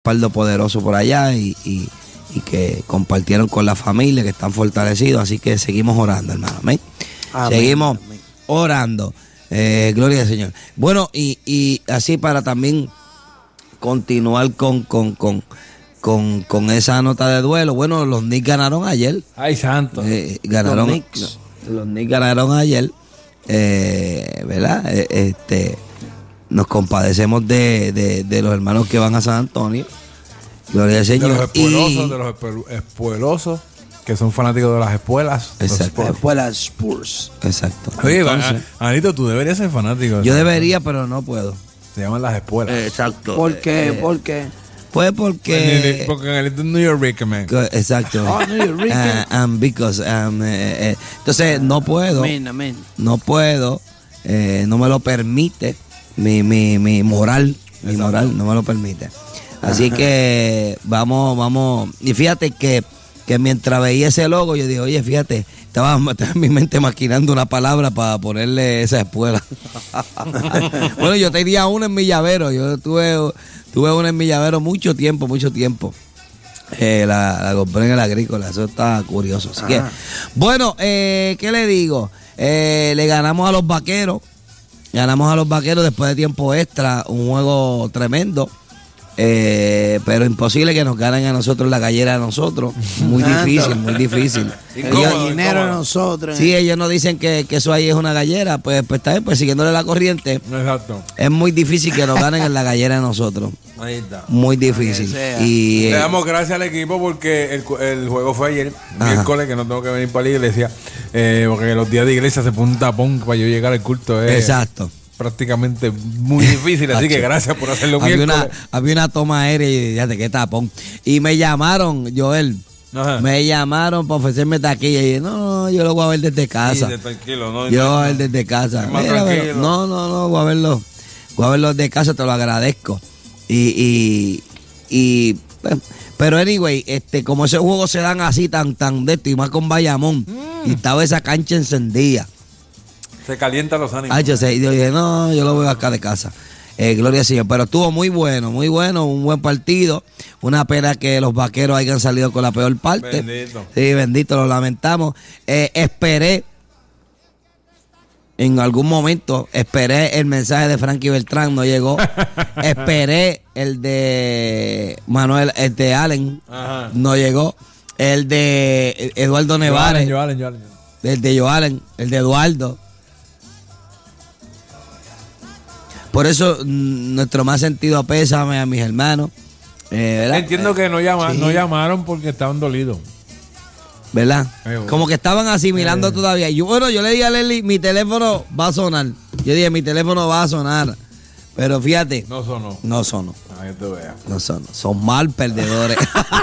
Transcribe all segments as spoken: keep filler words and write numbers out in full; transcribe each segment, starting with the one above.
respaldo poderoso por allá y, y, y que compartieron con la familia, que están fortalecidos. Así que seguimos orando, hermano. Amén. Amén. Seguimos Amén. orando. Eh, gloria al Señor. Bueno, y, y así para también continuar con, con, con, con, con esa nota de duelo. Bueno, los Knicks ganaron ayer. Ay, santo. Eh, ganaron, los Knicks. Los Knicks ganaron ayer. Eh, ¿Verdad? Eh, este, nos compadecemos de, de, de los hermanos que van a San Antonio. Gloria al Señor. De los espuelosos, y, de los espuelosos, que son fanáticos de las espuelas. Exacto. Espuelas Spurs. Exacto. Oye, Entonces, Anito, tú deberías ser fanático. De yo eso. debería, pero no puedo. Se llaman las espuelas. Exacto. ¿Por qué? Eh, ¿Por qué? Pues porque... Porque Anito es New York, man. Exacto. Oh, New York. Uh, um, because, um, eh, eh, entonces no puedo. Amén, amén. No puedo. Eh, no me lo permite. Mi, mi, mi moral. Mi Exacto. moral no me lo permite. Así que vamos, vamos. Y fíjate que, que mientras veía ese logo, yo dije, oye, fíjate, estaba, estaba en mi mente maquinando una palabra para ponerle esa espuela. Bueno, yo tenía una en mi llavero. Yo tuve, tuve una en mi llavero mucho tiempo, mucho tiempo. Eh, la, la compré en el agrícola. Eso está curioso. Así Ajá. que, bueno, eh, ¿qué le digo? Eh, le ganamos a los vaqueros. Ganamos a los vaqueros después de tiempo extra. Un juego tremendo. Eh, pero imposible que nos ganen a nosotros la gallera de nosotros. Muy difícil, muy difícil. El gallinero de nosotros. Sí, ellos nos dicen que, que eso ahí es una gallera. Pues, pues está bien, pues siguiéndole la corriente. Exacto. Es muy difícil que nos ganen en la gallera de nosotros. Ahí está. Muy difícil. Y, Le eh, damos gracias al equipo porque el, el juego fue ayer, miércoles, que no tengo que venir para la iglesia. Eh, porque los días de iglesia se pone un tapón para yo llegar al culto. Eh. Exacto. Prácticamente muy difícil, así que gracias por hacerlo había miércoles. una, había una toma aérea y fíjate qué tapón. Y me llamaron, Joel, Ajá. me llamaron para ofrecerme taquilla y dije, no, yo lo voy a ver desde casa. Sí, tranquilo, no, yo no, voy a ver no. desde casa. Más Mira, tranquilo. pero, no, no, no, voy a verlo. Voy a verlo desde casa, te lo agradezco. Y, y, y pues, pero anyway, este, como esos juegos se dan así tan, tan de esto, y más con Bayamón, mm. y estaba esa cancha encendida. Se calientan los ánimos. Ay, yo, sé, yo dije, no, yo lo veo acá de casa. Eh, gloria al Señor. Pero estuvo muy bueno, muy bueno, un buen partido. Una pena que los vaqueros hayan salido con la peor parte. Bendito. Sí, bendito, lo lamentamos. Eh, esperé, en algún momento, esperé el mensaje de Frankie Beltrán, no llegó. Esperé el de Manuel, el de Allen, Ajá. no llegó. El de Eduardo Nevares. Yo Allen, yo Allen, yo Allen. El de Joalen, el de Eduardo. Por eso, nuestro más sentido pésame a mis hermanos. Eh, ¿verdad? Entiendo que no, llama, sí. no llamaron porque estaban dolidos. ¿Verdad? Eh, bueno. Como que estaban asimilando eh. todavía. Y yo, bueno, yo le dije a Leslie, mi teléfono va a sonar. Yo dije, mi teléfono va a sonar. Pero fíjate. No sonó. No sonó. Ahí te veas. No sonó. Son mal perdedores.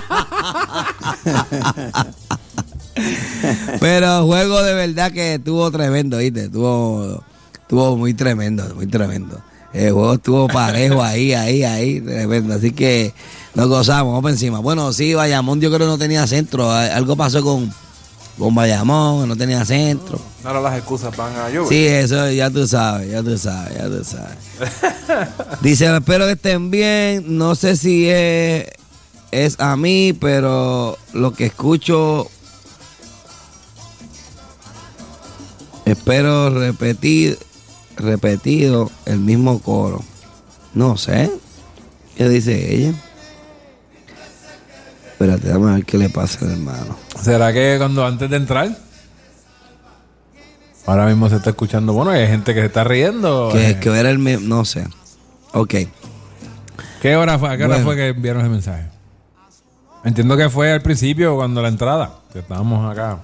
Pero juego de verdad que estuvo tremendo, ¿viste? Estuvo, estuvo muy tremendo, muy tremendo. El juego estuvo parejo ahí, ahí, ahí, tremendo. Así que nos gozamos, vamos por encima. Bueno, sí, Bayamón yo creo que no tenía centro. Algo pasó con, con Bayamón, no tenía centro. Ahora las excusas van a llover. Sí, eso ya tú sabes, ya tú sabes, ya tú sabes. Dice, espero que estén bien. No sé si es, es a mí, pero lo que escucho... Espero repetir, repetido el mismo coro. No sé. ¿Qué dice ella? Espérate, vamos a ver qué le pasa al hermano. ¿Será que cuando antes de entrar? Ahora mismo se está escuchando. Bueno, hay gente que se está riendo. Que, eh. que era el mismo, no sé. Ok. ¿Qué hora fue? ¿A qué hora bueno. fue que enviaron ese mensaje? Entiendo que fue al principio, cuando la entrada. Que estábamos acá.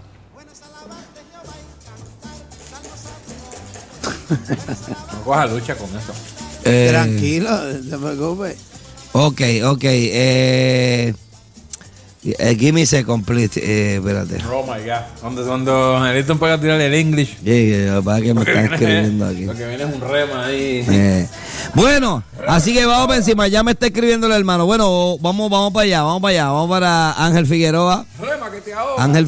No coja lucha con eso. Eh, Tranquilo, no te preocupes. Ok, ok. Eh, eh, give me a second, please. Eh, espérate. Oh my God. Cuando, cuando Angelito empieza a tirar el English. Sí, lo que pasa es que me están escribiendo aquí. Lo que viene es un rema ahí. Eh, bueno, así que vamos para encima. Ya me está escribiendo el hermano. Bueno, vamos, vamos para allá, vamos para allá. Vamos para Ángel Figueroa. Rema que te ahoga. Ángel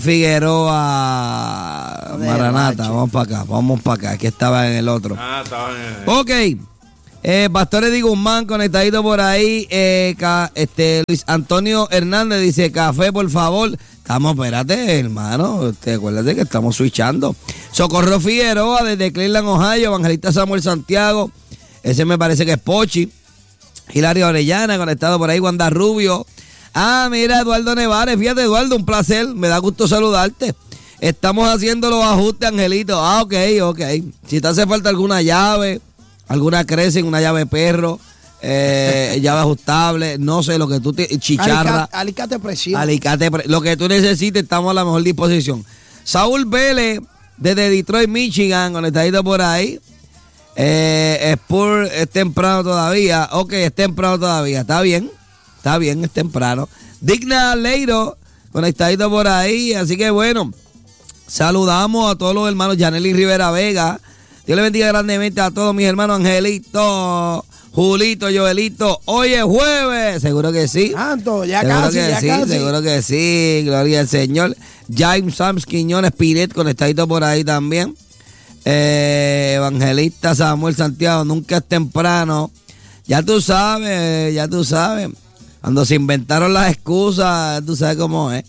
Figueroa, Maranata. Vamos para acá, vamos para acá. Que estaba en el otro. Ah, estaba en el... Ok. Eh, Pastor Eddie Guzmán, conectadito por ahí. Eh, ca, este, Luis Antonio Hernández dice, café, por favor. Estamos, espérate, hermano. Te acuérdate que estamos switchando. Socorro Figueroa, desde Cleveland, Ohio. Evangelista Samuel Santiago. Ese me parece que es Pochi. Hilario Orellana, conectado por ahí. Wanda Rubio. Ah, mira, Eduardo Nevares. Fíjate, Eduardo, un placer. Me da gusto saludarte. Estamos haciendo los ajustes, Angelito. Ah, ok, ok. Si te hace falta alguna llave, alguna crece, una llave perro, eh, llave ajustable, no sé, lo que tú te... Chicharra. Alicate, alicate presión. Alicate, lo que tú necesites, estamos a la mejor disposición. Saúl Vélez, desde Detroit, Michigan, conectadito por ahí. Eh, Spur es temprano todavía. Ok, es temprano todavía. Está bien, está bien, es temprano. Digna Leiro, conectadito por ahí. Así que bueno, saludamos a todos los hermanos. Yaneli Rivera Vega. Dios le bendiga grandemente a todos mis hermanos. Angelito, Julito, Joelito. Hoy es jueves. Seguro que sí. Santo, ya seguro casi, que ya sí, casi. Seguro que sí. Gloria al Señor. James Sams Quiñones Piret, conectadito por ahí también. Eh, Evangelista Samuel Santiago. Nunca es temprano. Ya tú sabes, ya tú sabes. Cuando se inventaron las excusas, tú sabes cómo es.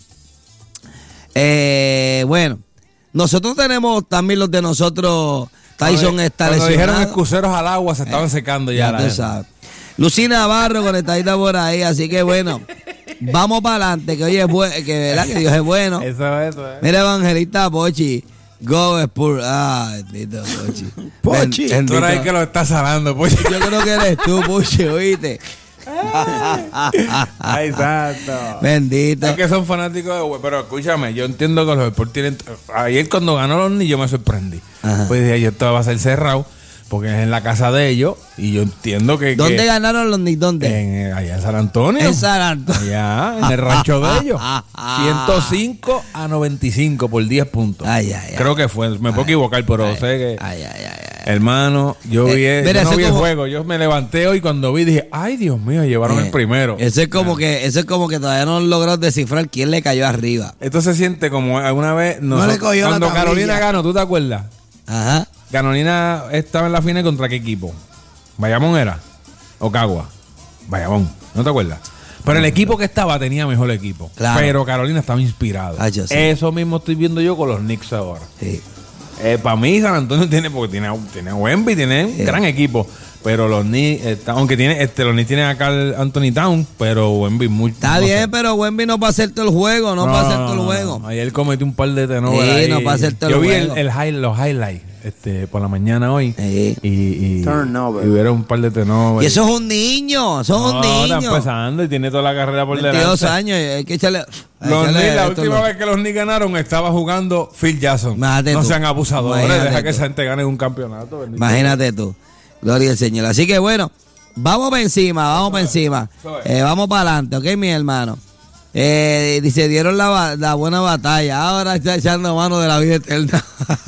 Eh, bueno, nosotros tenemos también los de nosotros. Tyson está Cuando lesionado. dijeron excuseros al agua, se estaban eh, secando ya. Ya tú sabes. Lucina Navarro conectadita por ahí, así que bueno, vamos para adelante, que hoy es bueno, que verdad que Dios es bueno. Eso es, eso es. Mira, Evangelista Pochi, go Spurs. Ah, bendito Pochi. Pochi. Ben, tú eres el que lo está salando, Pochi. Yo creo que eres tú, Pochi, oíste. Ay, santo. Bendito. Es que son fanáticos de güey, pero escúchame, yo entiendo que los Spurs tienen. Ayer cuando ganó los Knicks yo me sorprendí. Ajá. Pues dije, yo esto va a ser cerrado porque es en la casa de ellos y yo entiendo que. ¿Dónde que ganaron los Knicks? ¿Dónde? En, allá en San Antonio. En San Antonio. Allá, en el rancho de ellos. ciento cinco a noventa y cinco por diez puntos. Ay, ay, ay. Creo que fue, me puedo ay, equivocar, pero ay, sé que. Ay, ay, ay, ay. Hermano, yo vi, eh, yo mira, no vi el como, juego. Yo me levanté hoy cuando vi dije, ay, Dios mío, llevaron eh, el primero. Eso es como ah. que eso es como que todavía no han logrado descifrar quién le cayó arriba. Esto se siente como alguna vez nosotros, no le cogió cuando la Carolina ganó, ¿tú te acuerdas? Ajá. Carolina estaba en la final contra qué equipo? Bayamón era. Ocagua. Bayamón. ¿No te acuerdas? Pero el equipo que estaba tenía mejor equipo. Claro. Pero Carolina estaba inspirado. Ah, sí. Eso mismo estoy viendo yo con los Knicks ahora. Sí. Eh, para mí San Antonio tiene, porque tiene, tiene a Wemby, tiene un sí. gran equipo. Pero los Knicks, eh, aunque tiene, este, los Knicks tienen acá el Anthony Town, pero Wemby muy. Está no bien, sé. Pero Wemby no va a hacer todo el juego, no, no va a hacer todo el juego. No, ayer cometió un par de tenovers. Sí, ahí. no va a hacer todo yo el vi juego. El, el high, los highlights este, por la mañana hoy. Sí. Y, y, Turnover. y hubiera un par de tenovers. Y eso es un niño, eso es no, un niño. Está empezando y tiene toda la carrera por delante. veintidós años, hay que echarle. Los Knicks, la última los... vez que los Knicks ganaron estaba jugando Phil Jackson. Imagínate no tú. sean abusadores, Imagínate deja tú. que esa gente gane un campeonato. Bendito. Imagínate tú. Gloria al Señor. Así que bueno, vamos para encima, vamos para encima. Eh, vamos para adelante, ¿ok, mi hermano? Eh, dice, dieron la, la buena batalla. Ahora está echando mano de la vida eterna.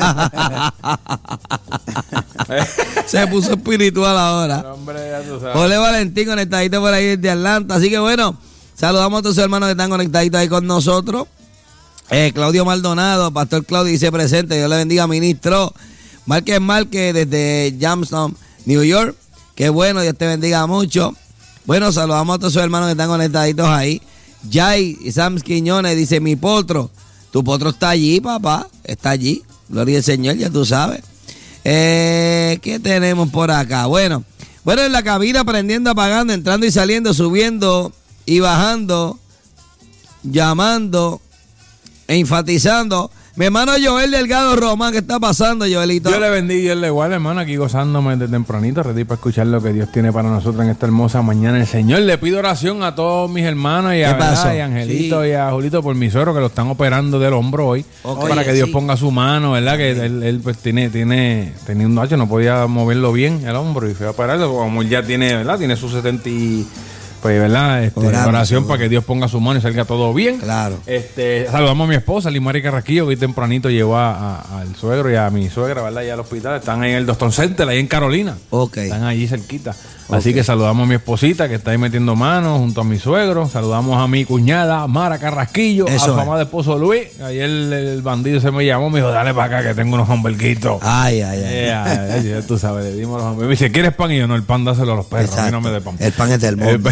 Se puso espiritual ahora. Ole Valentín conectadito por ahí desde Atlanta. Así que bueno, saludamos a todos los hermanos que están conectaditos ahí con nosotros. Eh, Claudio Maldonado, Pastor Claudio dice presente. Dios le bendiga, ministro. Márquez Márquez desde Jamestown, New York. Qué bueno, Dios te bendiga mucho. Bueno, saludamos a todos los hermanos que están conectaditos ahí. Jay y Sam Quiñones dice, mi potro, tu potro está allí, papá, está allí. Gloria al Señor, ya tú sabes. Eh, ¿Qué tenemos por acá? Bueno, bueno, en la cabina prendiendo, apagando, entrando y saliendo, subiendo y bajando, llamando e enfatizando. Mi hermano Joel Delgado Román, ¿qué está pasando, Joelito? Yo le bendiga y Dios le igual, hermano, aquí gozándome de tempranito, ready para escuchar lo que Dios tiene para nosotros en esta hermosa mañana. El Señor, le pido oración a todos mis hermanos y a, ¿verdad? Y a Angelito sí. y a Julito por mi suegro que lo están operando del hombro hoy, okay, para que Dios sí. ponga su mano, ¿verdad? Que él, él pues tiene, tiene, tenía un daño, no podía moverlo bien el hombro y fue a operarlo, como él ya tiene, ¿verdad? Tiene sus setenta y... Pues, ¿verdad? Este, Orando, oración para que Dios ponga su mano y salga todo bien. Claro. Este, saludamos a mi esposa, Limari Carraquillo, que hoy tempranito llevó a, a, al suegro y a mi suegra, ¿verdad? Ya al hospital. Están ahí en el Doctor Center, ahí en Carolina. Ok. Están allí cerquita. Así que saludamos a mi esposita que está ahí metiendo manos junto a mi suegro. Saludamos a mi cuñada Mara Carrasquillo, Eso a su es. amado esposo Luis. Ayer el, el bandido se me llamó, me dijo, dale para acá que tengo unos hamburguitos. Ay, ay, ay. Eh, ay, ay, ya tú sabes, le dimos los hamburguitos. Me dice, ¿quieres pan? Y yo, no, el pan dáselo a los perros, a mí no me dé pan. El pan es del El mundo. pan-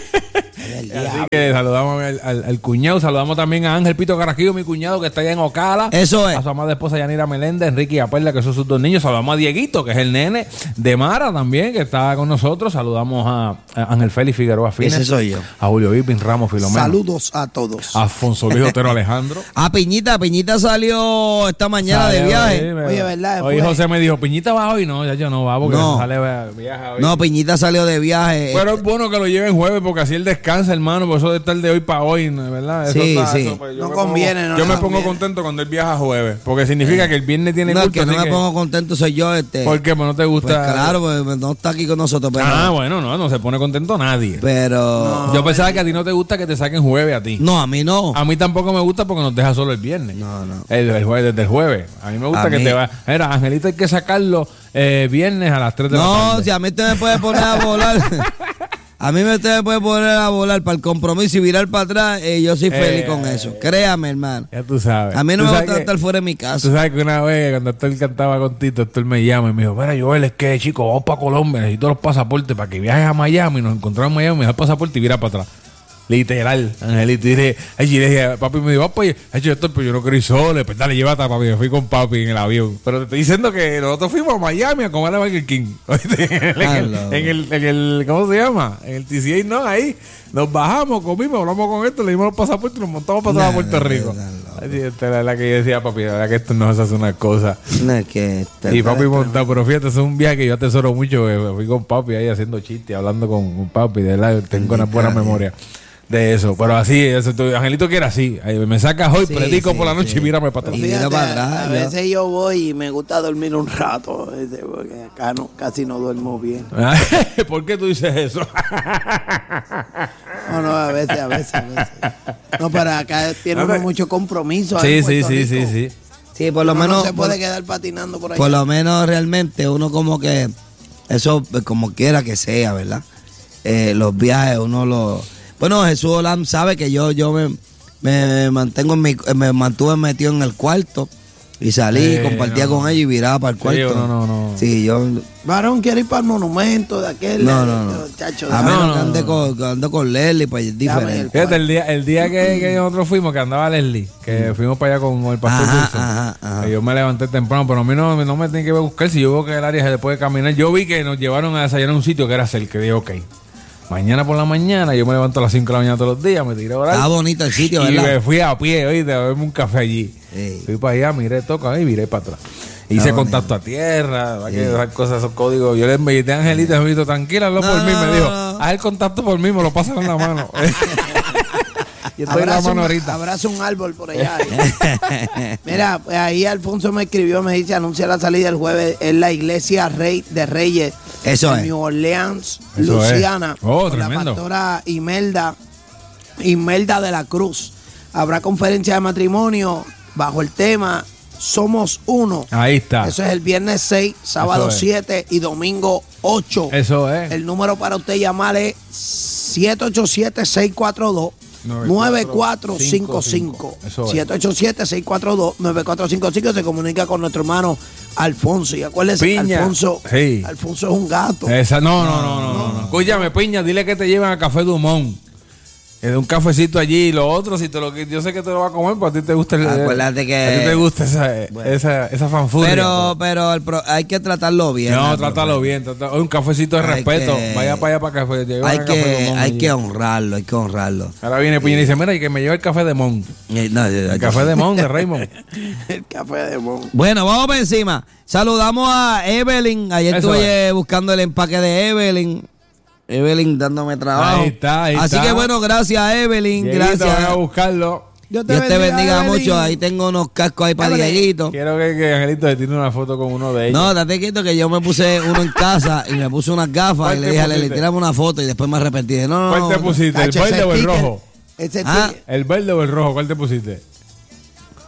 Así que saludamos al, al- al cuñado, saludamos también a Ángel Pito Carrasquillo, mi cuñado que está allá en Ocala. Eso es. A su amada esposa Yanira Meléndez, Enrique y Aperla, que son sus dos niños. Saludamos a Dieguito, que es el nene de Mara también, que está con nosotros. Saludamos a, a Ángel Félix Figueroa Fines. Ese soy yo. A Julio Ipin Ramos Filomeno. Saludos a todos. A Afonso Luis Otero Alejandro. Ah, Piñita, Piñita salió esta mañana de Sale, viaje. oye, me- Oye, ¿verdad? Hoy Después- José me dijo, Piñita va hoy. No, ya yo no va porque No. sale de viaje hoy. No, Piñita salió de viaje. Pero es bueno que lo lleven jueves porque así él descansa, hermano. Por eso de estar de hoy para hoy, ¿no? ¿verdad? Eso Sí, está- sí. eso, pues, yo No me conviene, pongo- no Yo le me pongo conviene. contento cuando él viaja jueves. Porque significa que el viernes tiene No, el culto. que no así me que- pongo contento soy yo. Este. ¿Por qué? Pues no te Pues gusta. claro, pues no está aquí con nosotros. Pero, Ah, bueno, no, no se pone contento nadie. pero Yo pensaba que a ti no te gusta que te saquen jueves a ti. no, a mí no. A mí tampoco me gusta porque nos deja solo el viernes. No, no. El, el jueves, desde el jueves. A mí me gusta A que mí- te va. Mira, Angelito hay que sacarlo eh, viernes a las tres de la No, tarde. si a mí usted me puede poner a volar. A mí usted me puede poner a volar para el compromiso y virar para atrás. Eh, yo soy feliz Eh, con eso. Créame, hermano. Ya tú sabes. A mí no Tú me sabes gusta que- estar fuera de mi Tú casa. sabes que una vez cuando Héctor cantaba con Tito, Héctor me llama y me dijo, mira Joel, es que chico, vamos para Colombia, necesito los pasaportes para que viajes a Miami, nos encontramos en Miami, me da el pasaporte y vira para atrás. Literal, Angelito. Y dije, ay, y le dije, papi me dijo, ah, pues, ay, Héctor, pues yo no quiero ir solo, pues dale, llévate a papi, me fui con papi en el avión. Pero te estoy diciendo que nosotros fuimos a Miami a comer a Burger King. ¿Oíste? en, el, Ah, no. en, el, en el, ¿cómo se llama? En el T C A, no, ahí. Nos bajamos, comimos, hablamos con esto, le dimos los pasaportes y nos montamos para No, a Puerto no, Rico. no, no. Así, esta era la que yo decía, papi, la verdad que esto no se hace una cosa. No, es que este- Y papi montado, pero fíjate, eso es un viaje que yo atesoro mucho. Que fui con papi ahí haciendo chistes, hablando con, con papi, de verdad, tengo una buena memoria de eso. Pero así, eso, tú- Angelito quiere así. Ahí me sacas hoy, Sí, predico sí, por la noche sí. y mírame para Pero atrás. Y mira fíjate, para atrás, a yo- veces yo voy y me gusta dormir un rato, este, porque acá no, casi no duermo bien. ¿Por qué tú dices eso? No, no, a veces, a veces, a veces. No, pero acá tiene uno mucho compromiso. sí, en sí, Puerto sí, sí, Rico. sí. Sí, por lo Uno menos. no se puede por, quedar patinando por ahí. por lo menos realmente uno como que. Eso, pues, como quiera que sea, ¿verdad? Eh, los viajes, uno los. Bueno, Jesús Olam sabe que yo, yo me, me mantengo en mi, me mantuve metido en el cuarto y salí, Sí, compartía no. con ellos y viraba para el cuarto. no, no, no. Sí, yo. Varón quiere ir para el monumento de aquel. No, eh, no, no. Chacho, A déjame- menos no, que ande no. con, que ande con Leslie, pues es diferente. Fíjate, el día, el día que, que nosotros fuimos, que andaba Leslie, que fuimos para allá con el pastor Ajá, Wilson, ajá, ajá. que yo me levanté temprano, pero a mí no, no me tienen que buscar si yo veo que el área se puede caminar. Yo vi que nos llevaron a desayunar a un sitio que era cerca, y dije, ok, mañana por la mañana, yo me levanto a las cinco de la mañana todos los días, me tiré a orar. Está bonito el sitio, Y ¿verdad? me fui a pie, oíste, a beberme un café allí. Sí. Fui para allá, miré, toca y viré para atrás. Hice Está contacto a tierra, ¿verdad? Sí. Que esas cosas, esos códigos. Yo le invité a Angelita, Angelito, tranquila, hazlo No, por mí. Me no, dijo, no. haz el contacto por mí, me lo pasan en la mano. y estoy en la Abraza mano un, ahorita. abraza un árbol por allá. eh. Mira, pues ahí Alfonso me escribió, me dice, anuncia la salida el jueves en la iglesia Rey de Reyes Eso en es. New Orleans, Eso es. Luciana. Oh, con la tremendo. pastora Imelda, Imelda de la Cruz. Habrá conferencia de matrimonio bajo el tema Somos Uno. Ahí está. Eso es el viernes seis, sábado Eso es. siete y domingo ocho. Eso es. El número para usted llamar es siete ocho siete, seis cuatro dos, nueve cuatro cinco cinco. Eso es. siete ocho siete, seis cuatro dos, nueve cuatro cinco cinco. Se comunica con nuestro hermano Alfonso. Y acuérdese que Piña. Alfonso, Sí. Alfonso es un gato. Esa, no, no, no, no, no, no. Escúchame, Piña, dile que te lleven a Café Dumont. Es un cafecito allí y lo otro, si te lo yo sé que te lo vas a comer, pero a ti te gusta el, Acuérdate que- a ti te gusta esa, esa, esa fanfuria. Pero, pero el pro- hay que tratarlo bien. no, ¿no? trátalo bien. trata- un cafecito de Hay respeto. que- Vaya para allá para café. lleva Hay a Café que, Dumont hay allí. que honrarlo, hay que honrarlo. Ahora viene Piña y dice, mira, y que me lleve el café de Mon. Eh, no, El café de Mon, de Raymond. El café de Mon. Bueno, vamos por encima. Saludamos a Evelyn. Ayer Eso estuve buscando el empaque de Evelyn. Evelyn dándome trabajo. Ahí está, ahí Así está. que bueno, gracias Evelyn. Dieguito, ven a Gracias. buscarlo. Dios Dios te bendiga Evelyn. mucho. Ahí tengo unos cascos ahí para Evelyn. Dieguito. Quiero que, que Angelito se tire una foto con uno de ellos. No, date quieto que yo me puse uno en casa y me puse unas gafas ¿Cuál y te le dije, le pusiste? tiramos una foto y después me arrepentí. Dije, no, no, ¿Cuál no, te no. pusiste? ¿El Tacho, verde ese o el sticker- rojo? Ese Ah. sticker- ¿El verde o el rojo? ¿Cuál te pusiste?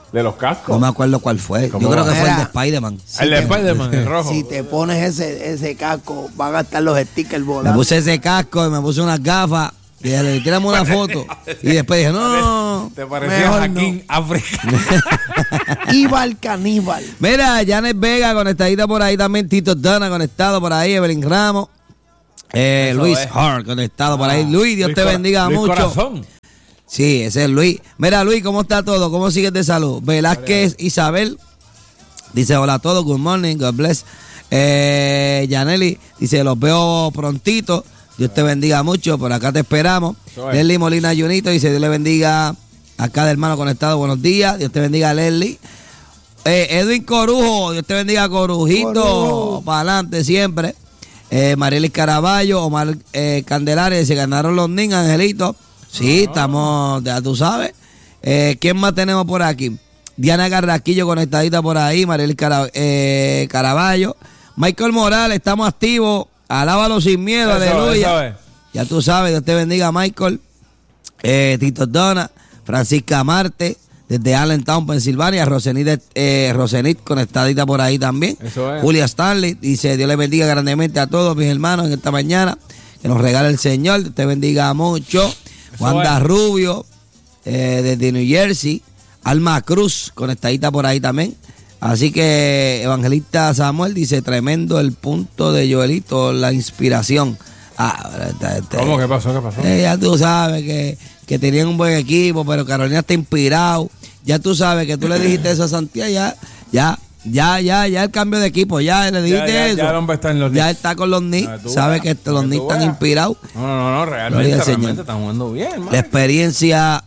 De los cascos. No me acuerdo cuál fue. Yo creo que Era, fue el de Spider-Man. Si el de te, Spider-Man, el rojo. Si te pones ese, ese casco, van a estar los stickers volando. Me puse ese casco y me puse unas gafas. Y le tiramos una foto. Y después dije, no. Te parecía Joaquín no. África. Iba el caníbal. Mira, Janet Vega conectadita por ahí también. Tito Dana conectado por ahí. Evelyn Ramos. Eh, Luis es. Hart conectado ah, por ahí. Luis, Dios Luis te bendiga Luis mucho. Corazón. Sí, ese es Luis. Mira, Luis, ¿cómo está todo? ¿Cómo sigues de salud? Velázquez Isabel dice hola a todos, good morning, God bless. Eh, Yaneli dice, los veo prontito. Dios te bendiga mucho, por acá te esperamos. Leslie Molina Junito dice, Dios le bendiga acá de hermano conectado, buenos días. Dios te bendiga, Leslie. Eh, Edwin Corujo, Dios te bendiga, Corujito. Para adelante siempre. Eh, Marielis Caraballo, Omar eh, Candelaria, se ganaron los niños, Angelito. Sí, no. Estamos, ya tú sabes. Eh, ¿Quién más tenemos por aquí? Diana Carrasquillo conectadita por ahí, Marielis Cara, eh, Caraballo. Michael Morales, estamos activos. Alábalo sin miedo, eso, aleluya. Eso ya tú sabes, Dios te bendiga, Michael. Eh, Tito Donna, Francisca Marte, desde Allentown, Pensilvania. Rosenit, eh, Rosenit conectadita por ahí también. Eso es. Julia Stanley dice, Dios le bendiga grandemente a todos mis hermanos en esta mañana. Que nos regale el Señor, Dios te bendiga mucho. Eso Wanda es. Rubio, eh, desde New Jersey. Alma Cruz, conectadita por ahí también. Así que Evangelista Samuel dice, tremendo el punto de Joelito, la inspiración. Ah, este, este, ¿Cómo? ¿Qué pasó? ¿Qué pasó? Eh, ya tú sabes que, que tenían un buen equipo, pero Carolina está inspirado. Ya tú sabes que tú le dijiste eso a Santiago, ya, ya, ya, ya, ya el cambio de equipo, ya le dijiste ya, ya, eso. Ya el hombre está en los Ya está con los Knicks, sabe que los Knicks están inspirados. No, no, no, realmente, realmente están jugando bien, man. La experiencia,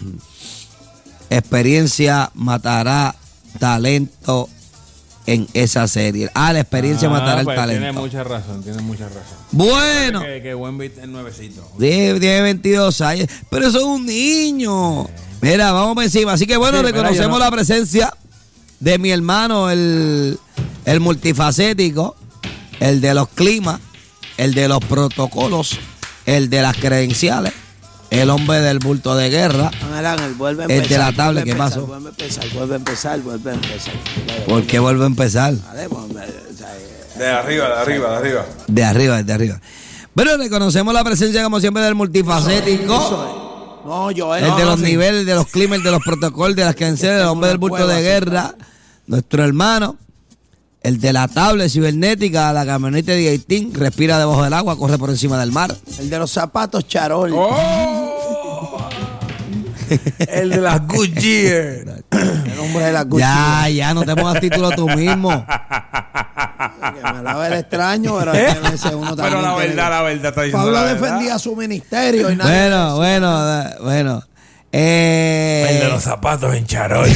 experiencia matará talento en esa serie. Ah, la experiencia ah, matará el pues talento. Tiene mucha razón, tiene mucha razón. Bueno. Que, que buen beat es nuevecito. Tiene veintidós años, pero eso es un niño. Sí. Mira, vamos por encima. Así que bueno, sí, reconocemos no. la presencia de mi hermano, el, el multifacético, el de los climas, el de los protocolos, el de las credenciales. El hombre del bulto de guerra. Ángel, vuelve a empezar. El de la tabla, ¿qué pasó? Vuelve a empezar, vuelve a empezar, vuelve a empezar. ¿Por qué vuelve a empezar? De arriba, de arriba, de arriba. De arriba, de arriba. Bueno, reconocemos la presencia, como siempre, del multifacético. No, yo El no, de los sí. niveles, de los climas, de los protocolos, de las credenciales, el hombre del bulto de guerra. Nuestro hermano. El de la tabla cibernética, la camioneta de dieciocho, respira debajo del agua, corre por encima del mar. El de los zapatos charol. Oh. El de las Goodyear. El hombre de las Goodyear. Ya, ya, no te pongas título tú mismo. Que me lave el extraño, pero ¿Eh? ese uno también. Pero la verdad, tiene... la verdad está diciendo. Pablo la defendía verdad. su ministerio y nada. Bueno, bueno, bueno. Eh... El de los zapatos en charol.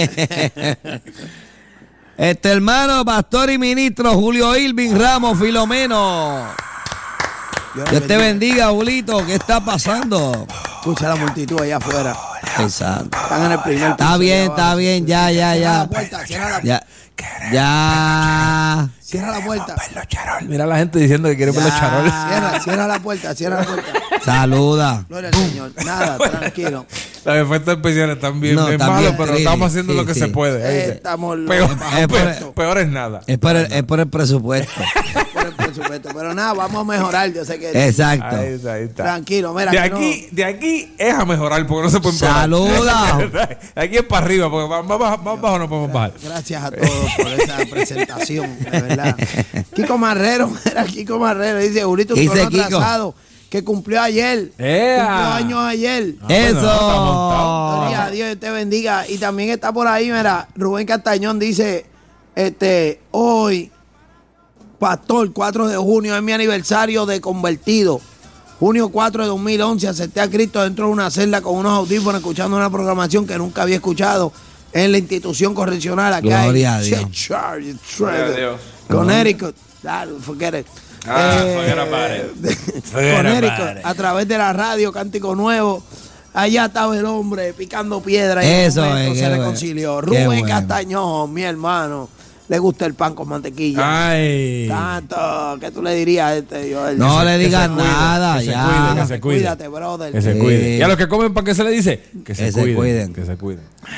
Este hermano, pastor y ministro Julio Irving Ramos Filomeno. Dios te bendiga, Julito. ¿Qué está pasando? Escucha la multitud allá afuera. Exacto. Están en el primer Está bien, está bien. Ya, ya, ya. Cierra la puerta, cierra la puerta. Ya. Cierra la puerta. Mira la gente diciendo que quiere ver los charoles. Cierra, cierra la puerta, cierra la puerta. Saluda. Gloria al Señor. Nada, tranquilo. Los efectos especiales están bien, no, bien malos, pero estamos haciendo sí, lo que sí. se puede. Eh, estamos peor, es peor, peor es nada. Es por el, es por el presupuesto. Es por el presupuesto. Pero nada, vamos a mejorar. Yo sé que. Exacto. Ahí está, ahí está. Tranquilo, mira. De aquí, no... de aquí es a mejorar, porque no se puede empeorar. Saluda. Aquí es para arriba, porque más, más, más bajo no podemos bajar. Gracias a todos por esa presentación, de verdad. Kiko Marrero, era Kiko Marrero, dice, Julito, un trono atrasado, que cumplió ayer. ¡Ea! Cumplió años ayer. Ah, ¡eso! No, Gloria a Dios, te bendiga. Y también está por ahí, mira, Rubén Castañón dice, este, hoy, pastor, cuatro de junio, es mi aniversario de convertido. Junio cuatro de dos mil once, acepté a Cristo dentro de una celda con unos audífonos, escuchando una programación que nunca había escuchado en la institución correccional acá Gloria en a Dios. Charge, Connecticut. Forget it. Ah, eh, forget about it. Connecticut, a través de la radio, Cántico Nuevo. Allá estaba el hombre picando piedra y Eso en es, se reconcilió. Bueno. Rubén bueno. Castañón, mi hermano. Le gusta el pan con mantequilla. Ay. Tanto, ¿qué tú le dirías a este Dios? No que le digas nada, que ya. Se cuide, que se cuide. Cuídate, brother. Que se cuide. ¿Y a los que comen pan qué se le dice? Que se, que cuiden, se cuiden. Que se cuiden.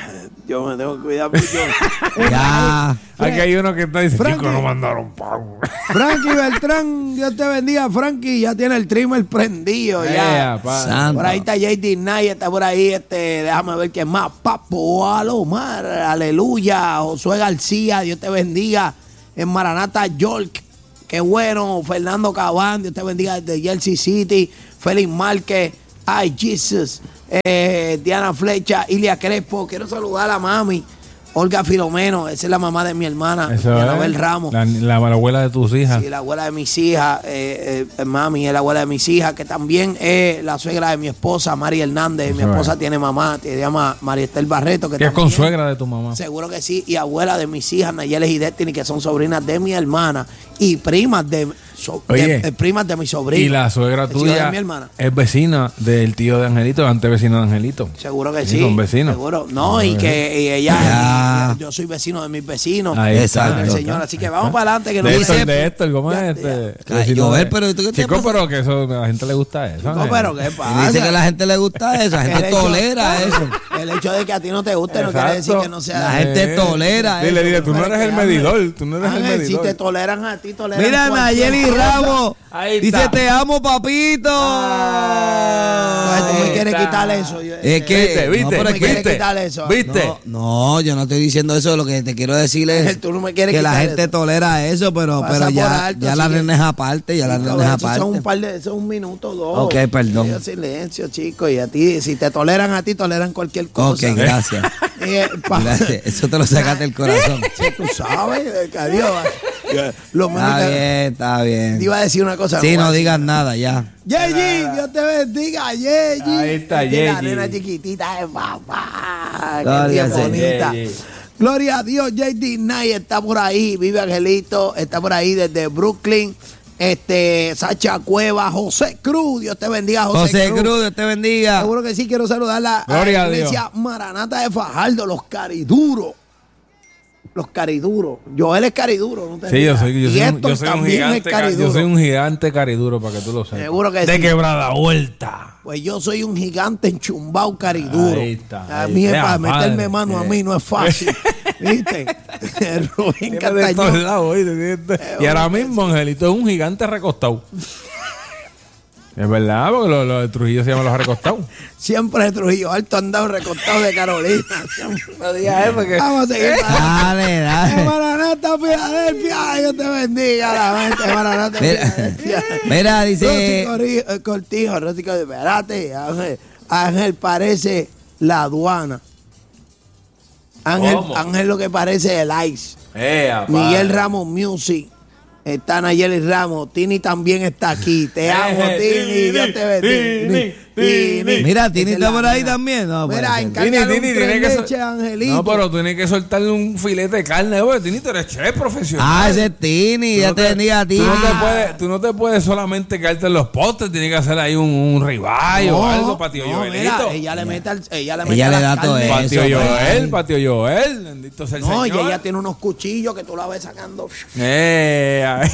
Yo me tengo que cuidar mucho. Ya. Aquí hay uno que está diciendo, Frankie. chicos, no mandaron pago. Frankie Beltrán, Dios te bendiga. Frankie ya tiene el trimmer prendido. Ya. Eh, pa. Santo. Por ahí está J D Knight, está por ahí, este, déjame ver quién más. Papo Alomar, aleluya. Josué García, Dios te bendiga. En Maranata York, qué bueno. Fernando Cabán, Dios te bendiga desde Jersey City. Félix Márquez, ay Jesus. Eh, Diana Flecha, Ilia Crespo, quiero saludar a la mami. Olga Filomeno, esa es la mamá de mi hermana, Eso Anabel es. Ramos. La, la, la abuela de tus hijas. Sí, la abuela de mis hijas, eh, eh, mami es la abuela de mis hijas, que también es la suegra de mi esposa, Mari Hernández. Eso mi esposa es. tiene mamá, se llama María Estel Barreto. Que Que es también, consuegra de tu mamá. seguro que sí, y abuela de mis hijas, Nayeles y Destiny, que son sobrinas de mi hermana y primas de, so- de- Oye, de primas de mi sobrina. Y la suegra el tío tuya de mi hermana. es vecina del tío de Angelito, antes vecino de Angelito. Seguro que Sí, sí. son vecinos. Seguro. No, y que y ella, Ya. y yo soy vecino de mis vecinos. Ahí está. con el Exacto. señor. Así que vamos para adelante. Que no De dice- Héctor, de Héctor, ¿cómo Ya, es este? ya. Ay, Vecino Joel, de- pero ¿y tú qué te Chico, pasa? pero que eso a la gente le gusta eso. No, Ángel. pero qué Y pasa. dice que a la gente le gusta eso, la gente El hecho- tolera eso. El hecho de que a ti no te guste no quiere decir Exacto. que no sea. La gente tolera Dile, eso. dile, tú no Pero eres el que medidor. Ángel, Tú no eres el Ángel, si medidor. te toleran a ti, toleran Mira, cualquier Nayeli cosa. Ramos. Ahí Dice, está. te amo, papito. Ay, tú me Ahí quieres está. quitar eso. Yo- Es que, ¿Viste? no, ¿Viste? pero es me que- quieres quitar eso. ¿Viste? No, no, yo no estoy diciendo eso. Lo que te quiero decir es Tú no me quieres que la quitar gente eso. tolera eso, pero, Pasa pero por ya, alto, ya la así que- nena es aparte, ya la Sí, nena cabrón, es eso aparte. son un par de, eso es un minuto o dos. Ok, perdón. Diga silencio, chico. Y a ti, si te toleran a ti, toleran cualquier cosa. Ok, gracias. Eh, pa- Gracias. Eso te lo sacaste del corazón. Sí, tú sabes, eh, que adiós. Lo menos Está que- bien, está bien. Te iba a decir una cosa. Sí, voy a no decir. digas nada ya. Yeji, Dios te bendiga, Yeji. Ahí está, Esta es La Yeji. nena chiquitita de papá. Qué Gloria tía al bonita. Yeji. Gloria a Dios, J D Knight está por ahí, vive Angelito, está por ahí desde Brooklyn. Este, Sacha Cueva, José Cruz, Dios te bendiga, José, José Cruz. Cruz, Dios te bendiga. Seguro que sí, quiero saludar a la Gloria a iglesia Maranata de Fajardo, los cariduros. Los cariduros. Joel es cariduro. ¿No te Sí, yo digas? soy, yo Y soy, un, Héctor yo soy un también gigante. es ca- cariduro. Yo soy un gigante cariduro, para que tú lo sepas. Seguro que De sí. quebrada vuelta. Pues yo soy un gigante enchumbao cariduro. Ahí está, A ahí mí es está, para meterme padre. mano a mí no es fácil. ¿Viste? Rubén Tiene de Castañón. todos lados, ¿oíste? Y ahora mismo Angelito es un gigante recostado. Es verdad, porque los lo de Trujillo se llaman los recostados. Siempre de Trujillo Alto han dado recostado de Carolina. No digas eso, que... Vamos a seguir. Dale, dale. Maranata, Filadelfia. Dios te bendiga. La mente, Maranata, Mira, Filadelfia. mira, Rosy dice. Corri- eh, Cortijo, Rosy Cortijo, espérate, Ángel, Ángel parece la aduana. Ángel, ¿Cómo? Ángel lo que parece es el ICE. Eh, apá. Miguel Ramos Music. Está Nayeli Ramos. Tini también está aquí. Te amo, Eh, Tini. Tini, Dios te bendiga. Tini, Tini. Mira, Tini Esa es está la por ahí nena. también. No, Mira, puede ser. encárgale un Tini, tres tiene que leche, sol- Angelito. No, pero tienes que soltarle un filete de carne, porque Tini, tú eres chef profesional. Ah, ese es Tini. Tú Ya no te bendiga a ti. Tú no, te puedes, tú no te puedes solamente quedarte en los postres, tienes que hacer ahí un, un ribeye o algo para tío no, Joelito. mira, ella le mete al, ella le mete Ella a le la da todo carne. eso. Para tío pues. Joel, para tío Joel, bendito sea el No, y Señor. ella tiene unos cuchillos que tú la ves sacando. Eh, ay.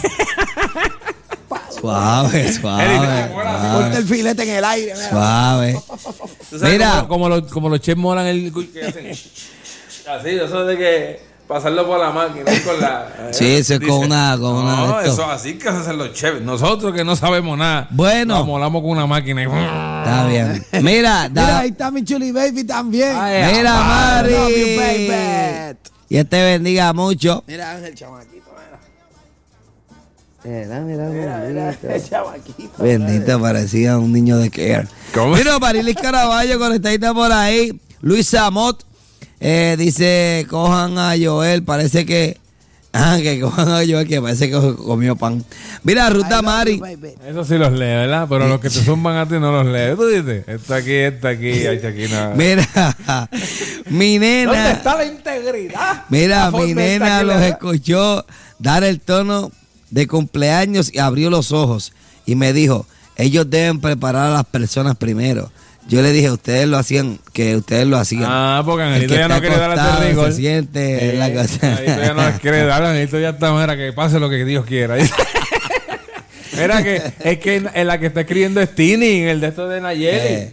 Suave, Eric, suave. Corta Suave. el filete en el aire. mira. Suave. ¿Tú sabes Mira. Como, como los, como los chefs molan el... que hacen así, eso de que pasarlo por la máquina y con la... Sí, eso es con una- con una No, de esto. eso así que hacen los chefs. Nosotros que no sabemos nada. Bueno. Nos molamos con una máquina y... Está bien. Mira, Mira, da- ahí está mi chuli baby también. Ay, mira, apá, Mari. love you, baby. Dios te bendiga mucho. Mira, Ángel, chamaquito, mira. Mira, mira, Mira, mira, el chamaquito. Bendito, parecía un niño de care. ¿Cómo? Mira, Marilis Caraballo, conectadita por ahí. Luis Samot eh, dice: cojan a Joel, parece que. Ah, que cojan a Joel, que parece que comió pan. Mira, Ruth I love Mari. you, baby. Eso sí los lee, ¿verdad? Pero los que te zumban a ti no los lees. Tú dices, está aquí, está aquí, hay aquí nada. Mira, mi ¿Dónde nena. está la integridad? Mira, La mi forma esta nena que los le da. escuchó dar el tono de cumpleaños y abrió los ojos y me dijo: ellos deben preparar a las personas primero. Yo le dije: ustedes lo hacían, que ustedes lo hacían. Ah, porque El Angelito que ya no está quiere dar acostado el rigor. se siente en la cosa. Angelito ya no les quiere dar, Angelito ya está, mira, que pase lo que Dios quiera. Mira que es que en la que está escribiendo es Tini, en el de esto de Nayeli. Eh.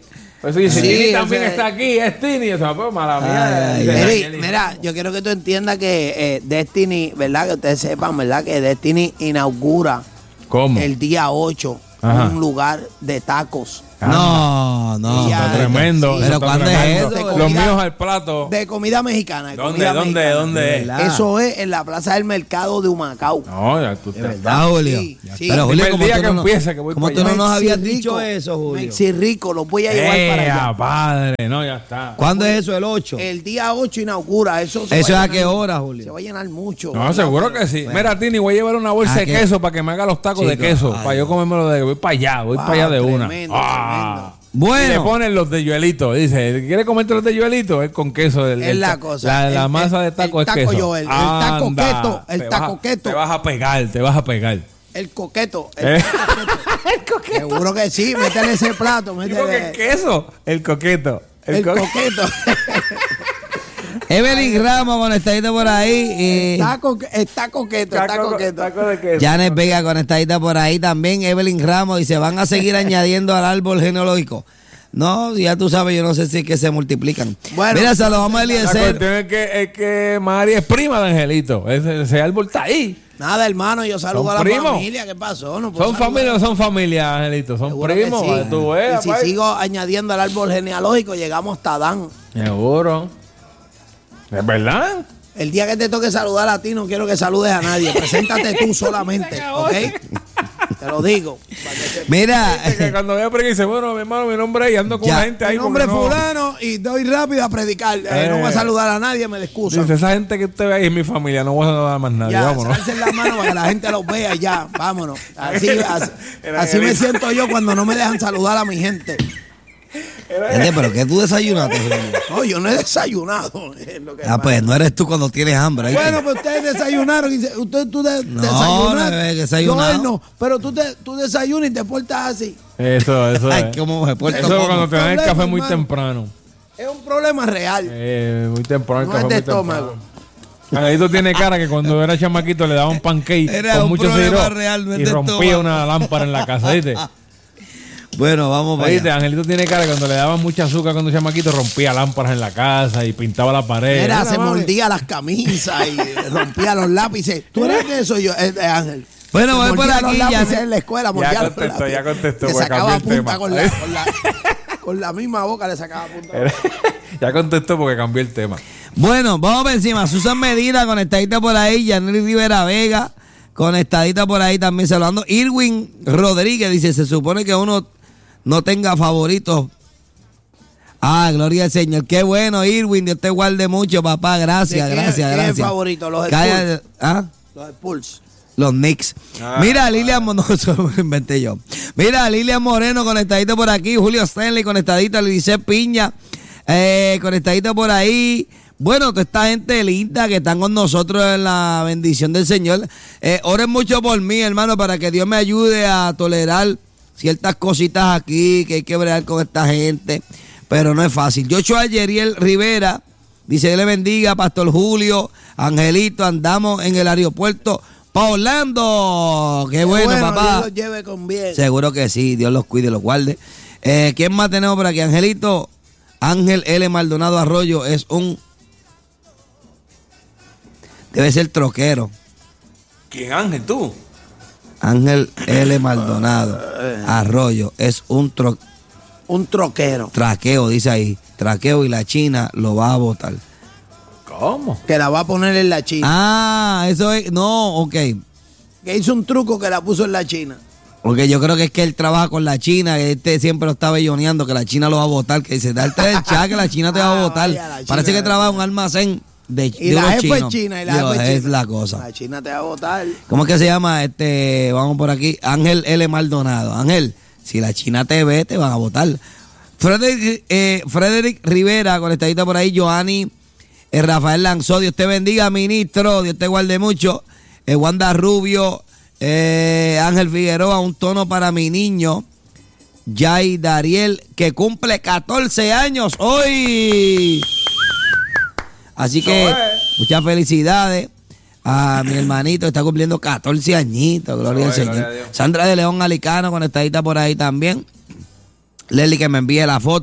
Pues sí, sí, Tini también ese, está aquí, es Tini, o sea, pues mala mía. Ay, Eri, mira, yo quiero que tú entiendas que eh, Destiny, ¿verdad? Que ustedes sepan, ¿verdad? Que Destiny inaugura ¿Cómo? el día ocho Ajá. un lugar de tacos. No, no. Ya, Está tremendo. sí. Pero está ¿cuándo tremendo. es eso? Los Comida- míos al plato. De comida mexicana. de ¿Dónde, comida dónde, mexicana. dónde es? ¿Verdad? Eso es en la plaza del mercado de Humacao. No, ya tú De estás. verdad, Julio. Sí, sí. Pero Julio, Dime el como día tú que no, nos- empiece, que voy como para tú no allá. nos habías Mexi dicho Rico, eso, Julio. Mexi Rico, los voy a llevar ¡Eh, para allá. padre! No, ya está. ¿Cuándo es eso? ¿El ocho? El día ocho inaugura. Eso, se ¿Eso va es a llenar- qué hora, Se Julio? va a llenar mucho. No, ¿verdad? seguro que sí. Mira, Tini, voy a llevar una bolsa ¿A de qué? queso para que me haga los tacos de Chico, queso. ay, Para yo comérmelo de. Voy para allá, voy Wow, para allá de una. tremendo, Ah. Bueno. Y le ponen los de yuelito. Dice, ¿quiere comerte los de yuelito? Es con queso. El, Es el la ta- cosa. La, la El- masa de el- taco el es taco queso. Joel, el taco Anda, keto, el te taco vas a- keto. Te vas a pegar, te vas a pegar. El coqueto. El, Eh. el coqueto. Seguro que sí. Métele ese plato. Digo que Métele queso, el coqueto. el co- coqueto. Evelyn Ramos conectadita por ahí. Y está, co- está coqueto. Está Taco, coqueto. taco de queso. Janet Vega conectadita por ahí también. Evelyn Ramos dice, van a seguir añadiendo al árbol genealógico. No, ya tú sabes, yo no sé si es que se multiplican. Bueno, Mira, saludamos a La Eliezer. cuestión es que, es que María es prima de Angelito. Ese, ese árbol está ahí. Nada, hermano, yo saludo ¿Son a la primos? familia. ¿Qué pasó? No puedo ¿Son saludar. familia o no son familia, Angelito? Son Seguro que primos. sí. para que tú veas, Y si pues. sigo añadiendo al árbol genealógico, llegamos hasta Adán. Seguro. ¿Es verdad? El día que te toque saludar a ti, no quiero que saludes a nadie. Preséntate tú solamente, ¿ok? Te lo digo. para que sepas. Mira, Es que cuando vea predicar dice, bueno, mi hermano, mi nombre es y ando con Ya. la gente ahí. Mi nombre es porque no- fulano y doy rápido a predicar. Eh, no voy a Eh. saludar a nadie, me excusan. Dice, esa gente que usted ve ahí es mi familia, no voy a saludar a más nadie. Ya, Vámonos. alcen la mano para que la gente los vea y ya, vámonos. Así, así, Era así me Angelito. siento yo cuando no me dejan saludar a mi gente. gente, pero ¿qué tú desayunaste, Julio? No, yo no he desayunado. es lo que Ah, pues no eres tú cuando tienes hambre. ¿oíste? Bueno, pues ustedes desayunaron y se- usted, tú de, No, desayunaste. no he desayunado. Yo, él no, pero tú, te, tú desayunas y te portas así. Eso, eso Ay, es. cómo me porto Eso es poco. cuando te dan el Problema, café muy hermano. temprano. Es un problema real. Eh, muy temprano el No café es de muy estómago. temprano. Angelito tiene cara que cuando era chamaquito le daba un pancake Era con un mucho problema sirope real, no es y de rompía estómago. una lámpara en la casa, ¿viste? Bueno, vamos para ¿Viste? allá. Angelito tiene cara que cuando le daban mucha azúcar cuando era chamaquito rompía lámparas en la casa y pintaba la pared. Era, Mira, se mami. mordía las camisas y rompía los lápices. ¿Tú eres de eso, yo, eh, eh, Ángel? Bueno, Se voy por mordía los aquí, ya lápices sé. en la escuela. Ya mordía los contestó, lápices. ya contestó, Le pues, sacaba cambió el punta tema. con la, con, la, con la misma boca, le sacaba punta. Ya contestó porque cambió el tema. Bueno, vamos por encima. Susan Medina, conectadita por ahí. Yanely Rivera Vega, conectadita por ahí también saludando. Irwin Rodríguez dice, se supone que uno no tenga favoritos. Ah, gloria al Señor. Qué bueno, Irwin. Dios te guarde mucho, papá. Gracias, ¿De quién- gracias, quién es gracias. el favorito? Los Calla- Spurs. ¿Ah? Los Spurs. Los Knicks. Ah, Mira, Lilian Moreno, eso lo inventé yo. Mira, Lilian Moreno conectadita por aquí, Julio Stanley conectadita, Luis Piña eh, conectadita por ahí. Bueno, toda esta gente linda que están con nosotros en la bendición del Señor. Eh, oren mucho por mí, hermano, para que Dios me ayude a tolerar ciertas cositas aquí, que hay que bregar con esta gente, pero no es fácil. Joshua Yeriel Rivera dice, Dios le bendiga, Pastor Julio, Angelito, andamos en el aeropuerto pa' Orlando. Qué bueno, papá. Dios los lleve con bien. Seguro que sí, Dios los cuide y los guarde. Eh, ¿Quién más tenemos por aquí? Angelito, Ángel L. Maldonado Arroyo es un... Debe ser troquero. ¿Quién, Ángel, tú? Ángel L. Maldonado Arroyo es un tro- Un troquero. traqueo, dice ahí. Traqueo y la China lo va a votar. ¿Cómo? Que la va a poner en la China. Ah, eso es... No, ok. Que hizo un truco que la puso en la China. Porque yo creo que es que él trabaja con la China, que este siempre lo está belloneando, que la China lo va a votar, que dice, darte el chat, que la China te va a Ah, votar. vaya, la China. Parece que trabaja en un almacén de, Y de la unos jefa es chinos. china. Y la Dios, jefa es es china. la cosa. La China te va a votar. ¿Cómo es que se llama? Este, vamos por aquí, Ángel L. Maldonado. Ángel, si la China te ve, te van a votar. Frederick, eh, Frederick Rivera, conectadita por ahí, Joanny, eh, Rafael Lanzó, Dios te bendiga, ministro, Dios te guarde mucho. Eh, Wanda Rubio, eh, Ángel Figueroa, un tono para mi niño. Jay Dariel, que cumple catorce años hoy. Así que muchas felicidades a mi hermanito, está cumpliendo catorce añitos, gloria al Eso es, Señor. gloria a Dios. Sandra de León Alicano, conectadita por ahí también. Leslie, que me envíe la foto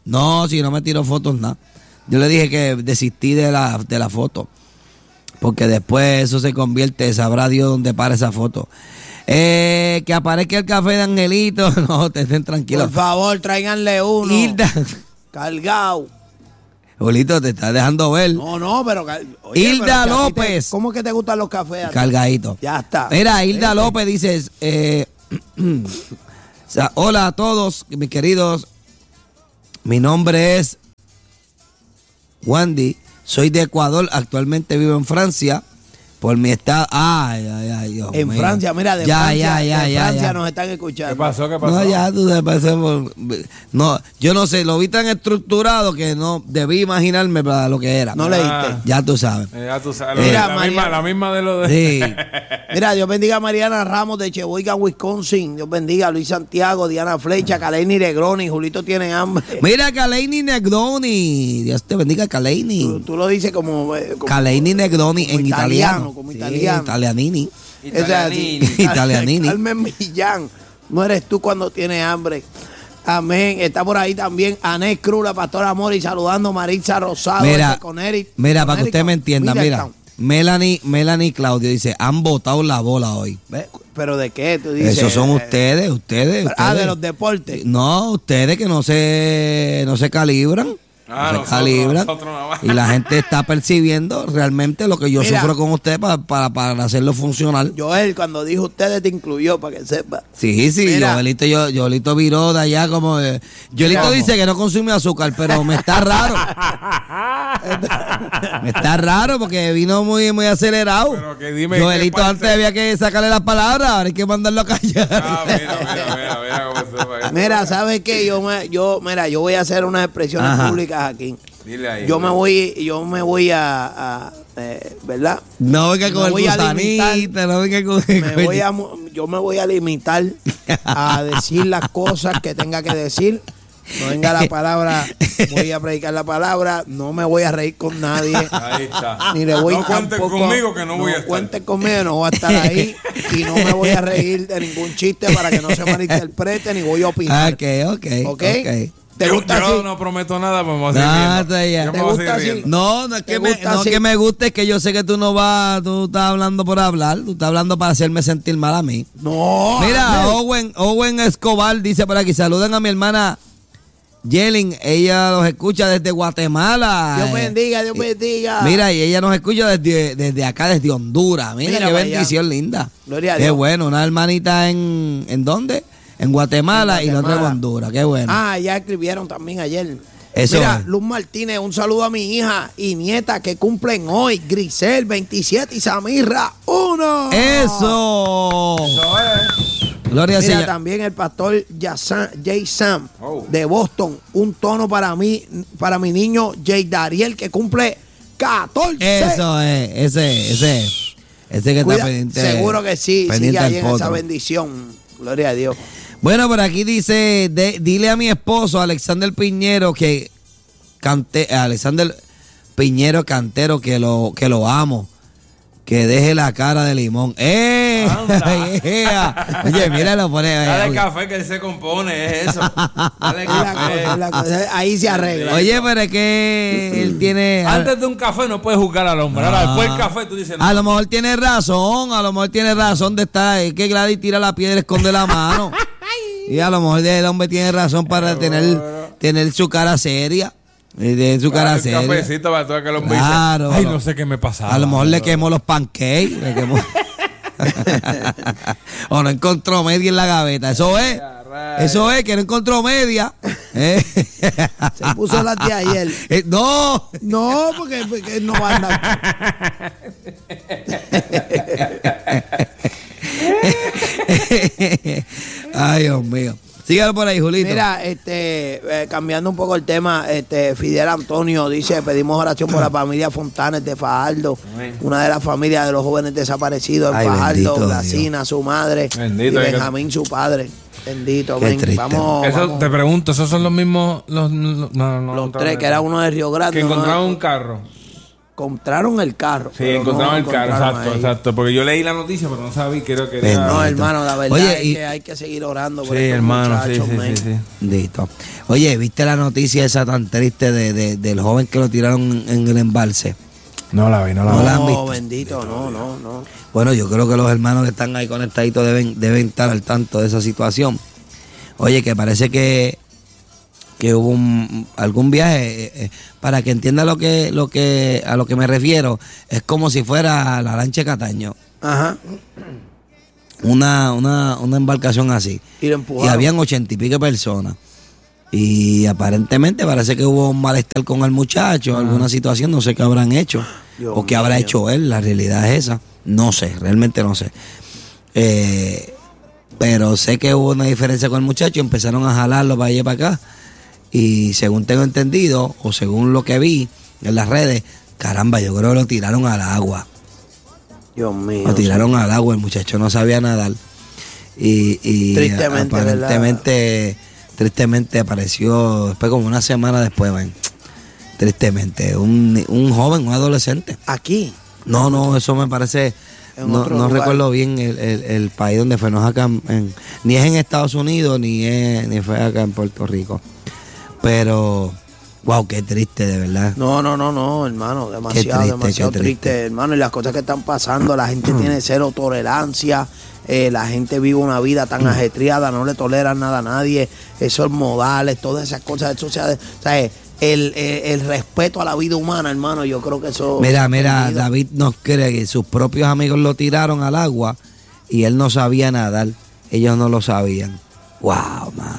No, si no me tiró fotos, nada. Yo le dije que desistí de la, de la foto. Porque después eso se convierte, sabrá Dios dónde para esa foto. Eh, que aparezca el café de Angelito. No, te estén tranquilos. Por favor, tráiganle uno. Hilda. Cargado. Julito, te estás dejando ver. No, no, pero... Oye, Hilda pero López. Te, ¿Cómo es que te gustan los cafés? Cargadito. Ya está. Mira, Hilda ¿Sí? López dice, eh, o sea, hola a todos, mis queridos. Mi nombre es Wandy. Soy de Ecuador, actualmente vivo en Francia. Por mi estado. Ay, ay, ay, Dios En mío. Francia, mira, de ya, Francia, ya, ya, de ya, Francia ya. nos están escuchando. ¿Qué pasó? ¿Qué pasó? No, ya tú te pasemos. No, yo no sé, lo vi tan estructurado que no debí imaginarme para lo que era. No Ah. leíste. Ya tú sabes. Eh, ya tú sabes. Mira, la, María- misma, la misma de lo de... Sí. Mira, Dios bendiga a Mariana Ramos de Sheboygan, Wisconsin. Dios bendiga a Luis Santiago, Diana Flecha, Kaleini Negroni. Julito tiene hambre. Mira, Kaleini Negroni. Dios te bendiga, Kaleini. Tú, tú lo dices como... eh, como Kaleini Negroni como en italiano, italiano. como Sí, italiano. italianini. Esa- Italianini. Carmen Millán. No eres tú cuando tienes hambre. Amén. Está por ahí también Anés Cruz, la pastora Mori, saludando a Maritza Rosado. Mira, este, con Eric, mira, con para que Eric, usted me entienda, mira. Middletown. Melanie, Melanie Claudio dice, han botado la bola hoy. ¿Ves? ¿Pero de qué? Tú dices, Esos son eh, ustedes, ustedes, Ah, ustedes. de los deportes. No, ustedes que no se, no se calibran. Ah, no se nosotros, calibran. nosotros nada más. Y la gente está percibiendo realmente lo que yo Mira. sufro con ustedes para, para, para hacerlo funcional. Joel, cuando dijo ustedes, te incluyó, para que sepa. Sí, sí, Mira. Joelito, yo, Joelito viró de allá como... eh, Joelito ¿Cómo? dice que no consume azúcar, pero me está raro. me está raro porque vino muy, muy acelerado. Pero que dime Joelito qué parte- antes había que sacarle las palabras, ahora hay que mandarlo a callar. Ah, mira, mira, mira, mira cómo se va. Mira, ¿sabes qué? Yo, me, yo, mira, yo voy a hacer unas expresiones Ajá. públicas aquí. Dile ahí. Yo me voy, yo me voy a, a, eh, ¿verdad? No venga con Me el voy a limitar. gusanito, no venga con el... Me voy a, mu- yo me voy a limitar a decir las cosas que tenga que decir. No venga la palabra, voy a predicar la palabra, no me voy a reír con nadie. Ahí está. Ni le voy no cuenten tampoco- conmigo que no voy a estar. Cuenten conmigo, no voy a estar ahí y no me voy a reír de ningún chiste para que no se malinterprete ni voy a opinar. Ok, ok, ¿Ok? ok. ¿Te yo, gusta yo así? no prometo nada, pero me voy a seguir No, riendo. está ya. Yo ¿Te me voy a gusta seguir así? riendo. No, no es ¿Te que me, gusta no así? que me guste, es que yo sé que tú no vas, tú estás hablando por hablar, tú estás hablando para hacerme sentir mal a mí. No. Mira, Ángel. Owen, Owen Escobar dice por aquí, saluden a mi hermana Yelin, ella los escucha desde Guatemala. Dios Eh, bendiga, Dios bendiga. Mira, y ella nos escucha desde, desde acá, desde Honduras. Mira, Mira qué para bendición linda. Gloria a Qué Dios. bueno, una hermanita en, ¿en dónde? En Guatemala, En y la otra en Guatemala. Honduras, qué bueno. Ah, ya escribieron también ayer. Eso Mira, es. Luz Martínez, un saludo a mi hija y nieta que cumplen hoy. Grisel, veintisiete y Samirra, uno. Eso. Eso es. Gloria al Mira, Señor. también el pastor Yasan- Jay Sam Oh. de Boston. Un tono para mí, para mi niño Jay Dariel que cumple catorce. Eso es, ese, ese, ese que Cuida- está pendiente. seguro que sí, sigue pendiente ahí del en esa potro. bendición. Gloria a Dios. Bueno, por aquí dice, de- dile a mi esposo, Alexander Piñero, que cante, Alexander Piñero Cantero, que lo, que lo amo. Que deje la cara de limón. ¡Eh! Anda. Yeah. Oye, mira, lo pone. Dale oye. café que él se compone, es eso. Dale Es la cosa, es café. la cosa. Ahí se arregla. Oye, pero es que él tiene. Antes de un café no puedes juzgar al hombre. Ahora, Ah. después del café tú dices, no. A lo mejor tiene razón, a lo mejor tiene razón de estar. Es que Gladys tira la piedra y esconde la mano. Y a lo mejor el hombre tiene razón para tener, tener su cara seria. eh, De su cara Dale un seria. cafecito para todo que el hombre Claro. dice, ay, no sé qué me pasaba. A lo mejor le quemó los pancakes. Le quemó. O no encontró media en la gaveta. Eso es. Eso es, que no encontró media. Eh. Se puso las de ayer. Eh, no. No, porque, porque no va a andar. Ay, Dios mío. Sígalo por ahí, Julito. Mira, este, eh, cambiando un poco el tema, este, Fidel Antonio dice, pedimos oración por la familia Fontanes de Fajardo, Amén. una de las familias de los jóvenes desaparecidos en Ay, Fajardo, bendito Blasina, su madre, Bendito, y que- Benjamín, su padre. Bendito, Qué amén. triste. Vamos, Eso vamos. te pregunto, ¿esos son los mismos? Los, no, no, Los no, tres, no, que era uno de Río Grande. Que uno de- encontraron un carro. Encontraron el carro. Sí, encontraron no el carro, exacto, ahí. exacto. Porque yo leí la noticia, pero no sabía, creo que era... No, hermano, la verdad Oye, es y... que hay que seguir orando por sí, estos hermano, muchachos, sí, sí, sí, sí. Listo. Oye, ¿viste la noticia esa tan triste de, de, del joven que lo tiraron en el embalse? No la vi, no la vi. No, la no bendito, no, no, no. Bueno, yo creo que los hermanos que están ahí conectaditos deben, deben estar al tanto de esa situación. Oye, que parece que... que hubo un, algún viaje, eh, para que entienda lo que, lo que, a lo que me refiero, es como si fuera la lancha de Cataño. Ajá. Una, una, una embarcación así. Y lo empujaron. Y habían ochenta y pico personas. Y aparentemente parece que hubo un malestar con el muchacho, Ajá. alguna situación, no sé qué habrán hecho. Dios o qué mío. habrá hecho él, la realidad es esa. No sé, realmente no sé. Eh, pero sé que hubo una diferencia con el muchacho, empezaron a jalarlo para allá y para acá. Y según tengo entendido, o según lo que vi en las redes, caramba, yo creo que lo tiraron al agua. Dios mío. Lo tiraron sí. al agua, el muchacho no sabía nadar. Y, y tristemente, aparentemente, ¿verdad? tristemente apareció después, como una semana después, ven. Tristemente, un, un joven, un adolescente. ¿Aquí? No, no, eso me parece... No, no recuerdo bien el, el, el país donde fue, no es acá en, en, ni es en Estados Unidos, ni, es, ni fue acá en Puerto Rico. Pero, wow, qué triste, de verdad. No, no, no, no, hermano, demasiado, triste, demasiado triste. triste, hermano. Y las cosas que están pasando, la gente tiene cero tolerancia, eh, la gente vive una vida tan ajetreada, no le toleran nada a nadie, esos modales, todas esas cosas, eso sea, ¿sabes? El, el, el respeto a la vida humana, hermano, yo creo que eso... Mira, mira, David nos cree que sus propios amigos lo tiraron al agua y él no sabía nadar, ellos no lo sabían. Wow, man.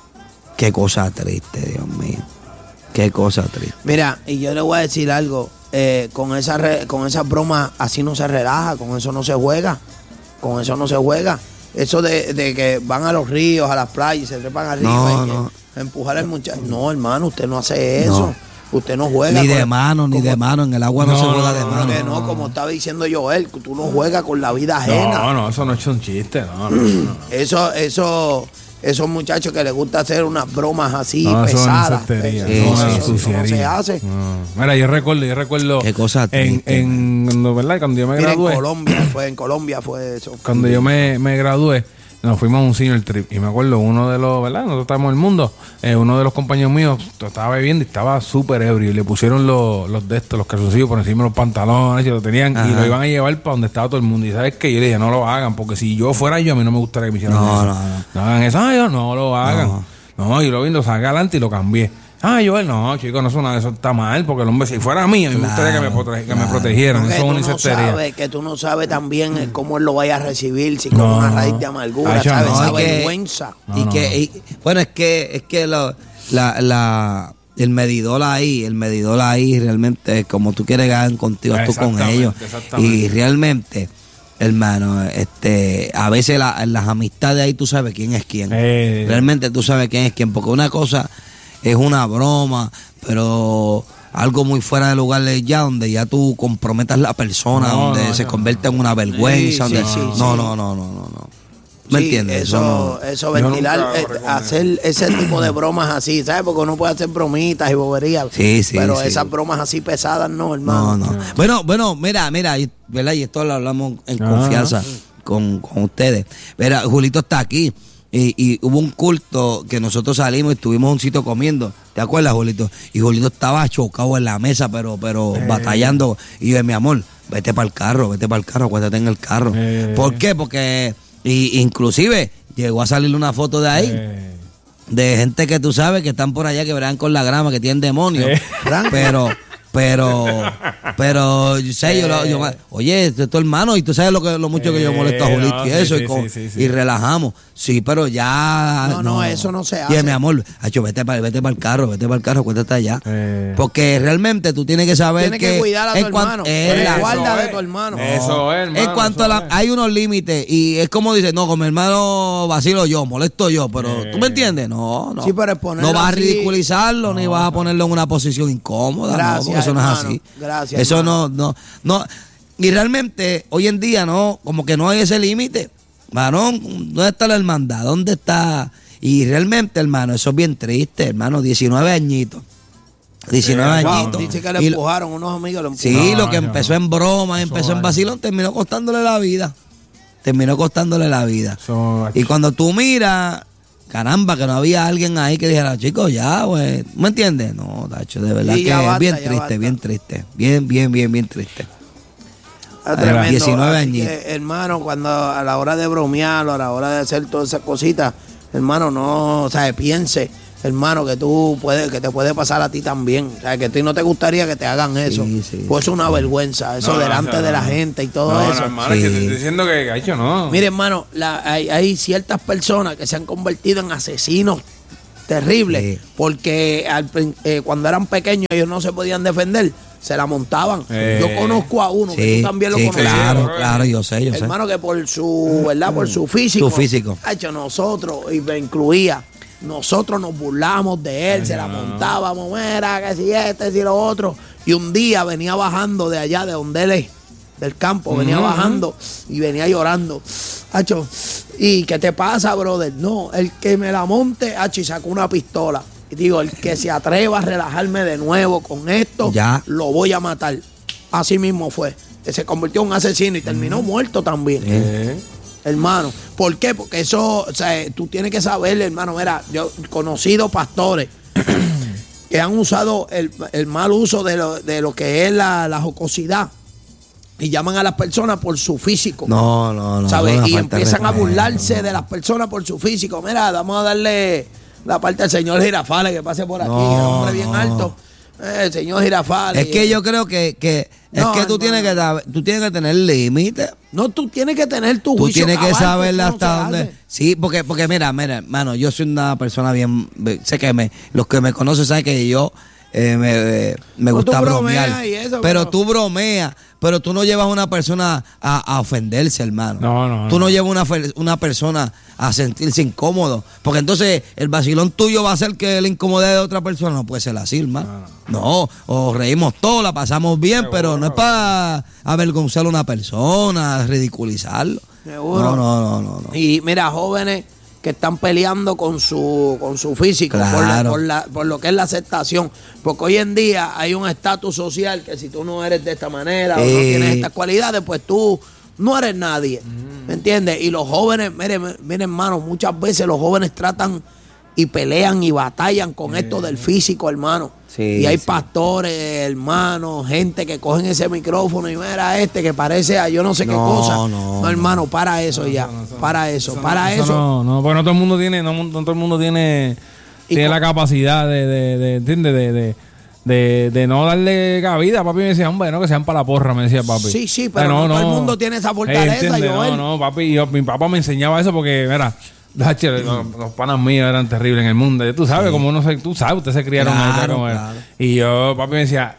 Qué cosa triste, Dios mío. Qué cosa triste. Mira, y yo le voy a decir algo. Eh, con esa re, con esas bromas así no se relaja, con eso no se juega. Con eso no se juega. Eso de, de que van a los ríos, a las playas, y se trepan arriba no, y no. empujar al muchacho. No, hermano, usted no hace eso. No. Usted no juega. Ni de mano, ni de mano. En el agua no, no se juega de mano. No, no, como estaba diciendo Joel, tú no juegas con la vida ajena. No, no, eso no es un chiste. No, no, no. Eso, eso... Esos muchachos que les gusta hacer unas bromas así no, pesadas. Eso, eso, no, eso, eso no se hace. No. Mira, yo recuerdo, yo recuerdo. Qué cosa en, en, ¿verdad? Cuando yo me Mira, gradué. En Colombia fue, en Colombia fue eso. Cuando yo me, me gradué, nos fuimos a un senior trip. Y me acuerdo, uno de los, ¿verdad? Nosotros estábamos en el mundo. Eh, uno de los compañeros míos estaba bebiendo y estaba súper ebrio. Y le pusieron los, los de estos, los calzoncillos por encima de los pantalones. Y lo tenían. Ajá. Y lo iban a llevar para donde estaba todo el mundo. Y ¿sabes qué? Yo le dije, no lo hagan. Porque si yo fuera yo, a mí no me gustaría que me hicieran no, eso. No, no, no. hagan eso. Ay, no, no lo hagan. No, no yo lo vi, lo saqué adelante y lo cambié. Ah, yo, no, chicos, no, eso, eso está mal, porque el hombre, si fuera a mí, a mí me gustaría que me, prote- claro. que me protegieran. Porque eso es una incertidumbre. Sabes, que tú no sabes también cómo él lo vaya a recibir, si no, como una raíz de amargura, Ay, ¿sabes? No, esa vergüenza. Que, y no, que, y, bueno, es que, es que lo, la, la, el medidor ahí, el medidor ahí realmente, como tú quieres ganar contigo, tú con ellos. Y realmente, hermano, este, a veces la, en las amistades ahí tú sabes quién es quién. Eh. Realmente tú sabes quién es quién, porque una cosa es una broma, pero algo muy fuera de lugar ya, donde ya tú comprometas la persona, no, donde no, se no, convierte no. en una vergüenza. Sí, donde, sí, sí, no, sí. no, no, no, no, no. ¿Me sí, entiendes? Eso, eso, no, eso ventilar, eh, hacer ese tipo de bromas así, ¿sabes? Porque uno puede hacer bromitas y boberías. Sí, sí. Pero sí. esas bromas así pesadas, no, hermano. No, no. no. Bueno, bueno, mira, mira, ¿verdad? Y esto lo hablamos en ah, confianza con, con ustedes. Mira, Julito está aquí. Y, y hubo un culto que nosotros salimos y estuvimos en un sitio comiendo. ¿Te acuerdas, Julito? Y Julito estaba chocado en la mesa, pero, pero eh. batallando. Y yo, mi amor, vete para el carro, vete para el carro, acuéstate en el carro. Eh. ¿Por qué? Porque y, inclusive llegó a salir una foto de ahí. Eh. De gente que tú sabes que están por allá que verán con la grama, que tienen demonios. Eh. Pero... Pero, pero, yo sé, yo, yo, oye, este es tu hermano y tú sabes lo que lo mucho que yo molesto a Julito no, y eso, sí, y, con, sí, sí, y relajamos. Sí, pero ya. No, no, no eso no se hace. Y mi amor, Hacho, vete para vete para el carro, vete para el carro, cuéntate allá. Eh. Porque realmente tú tienes que saber tienes que. que cuidar a tu hermano. Es la guarda de tu hermano. Eso es, hermano. En cuanto a la. Hay unos límites y es como dice, no, con mi hermano vacilo yo, molesto yo, pero eh. ¿tú me entiendes? No, no. Sí, pero no vas a ridiculizarlo no, ni vas a ponerlo en una posición incómoda. Gracias. No, eso no hermano, es así. Gracias. Eso hermano. no, no, no. Y realmente, hoy en día, no, como que no hay ese límite. Varón, ¿dónde está la hermandad? ¿Dónde está? Y realmente, hermano, eso es bien triste, hermano. diecinueve añitos. diecinueve Wow, añitos. dice que le Y- empujaron, unos amigos le empujaron. Sí, No, lo que no, empezó no. en broma, empezó en vacilón, terminó costándole la vida. Terminó costándole la vida. Eso- Y cuando tú miras, caramba, que no había alguien ahí que dijera, chicos, ya, güey. ¿Me entiendes? No, Tacho, de verdad Sí, que ya es basta, bien ya triste, basta. bien triste. Bien, bien, bien, bien triste. Ah, tremendo. diecinueve Así añitos. que, hermano, cuando a la hora de bromear o a la hora de hacer todas esas cositas, hermano, no, o sea, piense, hermano, que tú puedes, que te puede pasar a ti también. O sea, que a ti no te gustaría que te hagan eso. Sí, sí. Pues es una vergüenza, eso No, delante no, de la no. gente y todo No, eso. no, hermano, Sí. es que te estoy diciendo que, gacho, no. Mire, hermano, la- hay, hay ciertas personas que se han convertido en asesinos terribles Sí. porque al prin- eh, cuando eran pequeños ellos no se podían defender, se la montaban. Eh. Yo conozco a uno que Sí, tú también lo sí, conoces. claro, claro, yo sé, yo sé. Hermano, que por su, ¿verdad? Por su físico. Su físico. Ha hecho nosotros, y me incluía, nosotros nos burlamos de él, Ay, se la no. montábamos, mira, que si este, si lo otro. Y un día venía bajando de allá, de donde él es, del campo, venía Ujú. bajando y venía llorando. Hacho, ¿y qué te pasa, brother? No, el que me la monte, hacho, y sacó una pistola. Y digo, el que se atreva a relajarme de nuevo con esto, Ya. lo voy a matar. Así mismo fue. Se convirtió en un asesino y terminó muerto también. Eh. Hermano, ¿por qué? Porque eso, o sea, tú tienes que saber, hermano, mira, yo he conocido pastores que han usado el, el mal uso de lo, de lo que es la, la jocosidad y llaman a las personas por su físico. No, no, no. ¿Sabes? eso es Y una falta de empiezan a respeto. burlarse de las personas por su físico. Mira, vamos a darle la parte al señor Girafales que pase por aquí, No, que es un hombre bien no. alto. Eh, el señor Girafales. Es que yo creo que, que No, es que tú hermano. tienes que saber- tú tienes que tener límites. No, tú tienes que tener tu Tú juicio. tienes que cabal, saber eso no hasta se dónde. hace. Sí, porque, porque mira, mira, hermano, yo soy una persona bien. Sé que me, los que me conocen saben que yo eh, me, eh, me Pues tú gusta bromeas bromear. y eso, pero pero- tú bromeas, pero tú no llevas a una persona a, a ofenderse, hermano. No, no, Tú no, no. llevas una, fe- una persona a sentirse incómodo. Porque entonces el vacilón tuyo va a hacer que la incomodidad de otra persona no puede ser así, hermano. No, o reímos todos, la pasamos bien, Seguro, pero no es para avergonzar a una persona, ridiculizarlo. Seguro. No, no, no, no. no. Y mira, jóvenes que están peleando con su con su físico por, la- Claro. por, la- por lo que es la aceptación. Porque hoy en día hay un estatus social que si tú no eres de esta manera o no Eh. tienes estas cualidades, pues tú no eres nadie. ¿Me entiendes? Y los jóvenes, miren, miren, hermano, muchas veces los jóvenes tratan y pelean y batallan con esto del físico, hermano. Sí, y hay sí. pastores, hermanos, gente que cogen ese micrófono y mira este que parece a yo no sé qué No, cosa. no, No, hermano, para eso ya. para eso, para eso. No, no, porque no todo el mundo tiene, no, no todo el mundo tiene, Y tiene con- la capacidad de, de, de, ¿entiendes? De, de, de, de no darle cabida. Papi me decía, hombre, no que sean para la porra, me decía papi. Sí, sí, pero no todo el mundo tiene esa fortaleza, Ey, ¿entiendes? Joel. No, no, papi, yo, mi papá me enseñaba eso porque, mira, dache, los, los panas míos eran terribles en el mundo. Tú sabes, como uno se, tú sabes, ustedes se criaron ahí, Claro, como él. claro. Y yo, papi me decía,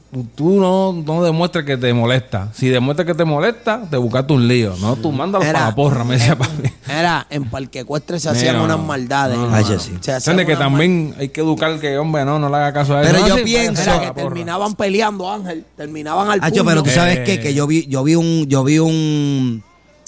tú no, no demuestres que te molesta. Si demuestras que te molesta, te buscaste un lío. No, tú mándalos Era- para la porra, me decía papi. Era, en Parque Ecuestre se hacían No, unas no. maldades. No, no, hermano. no. Ay, sí. Se hacían ¿Entiendes? Que unas también hay que educar que, hombre, no, no le haga caso a eso. Pero No, yo sí, pienso- váyanse Era a que la porra. terminaban peleando, Ángel. Terminaban al Hacho, puño. pero tú sabes Eh. qué, que yo vi, yo vi un, yo vi un,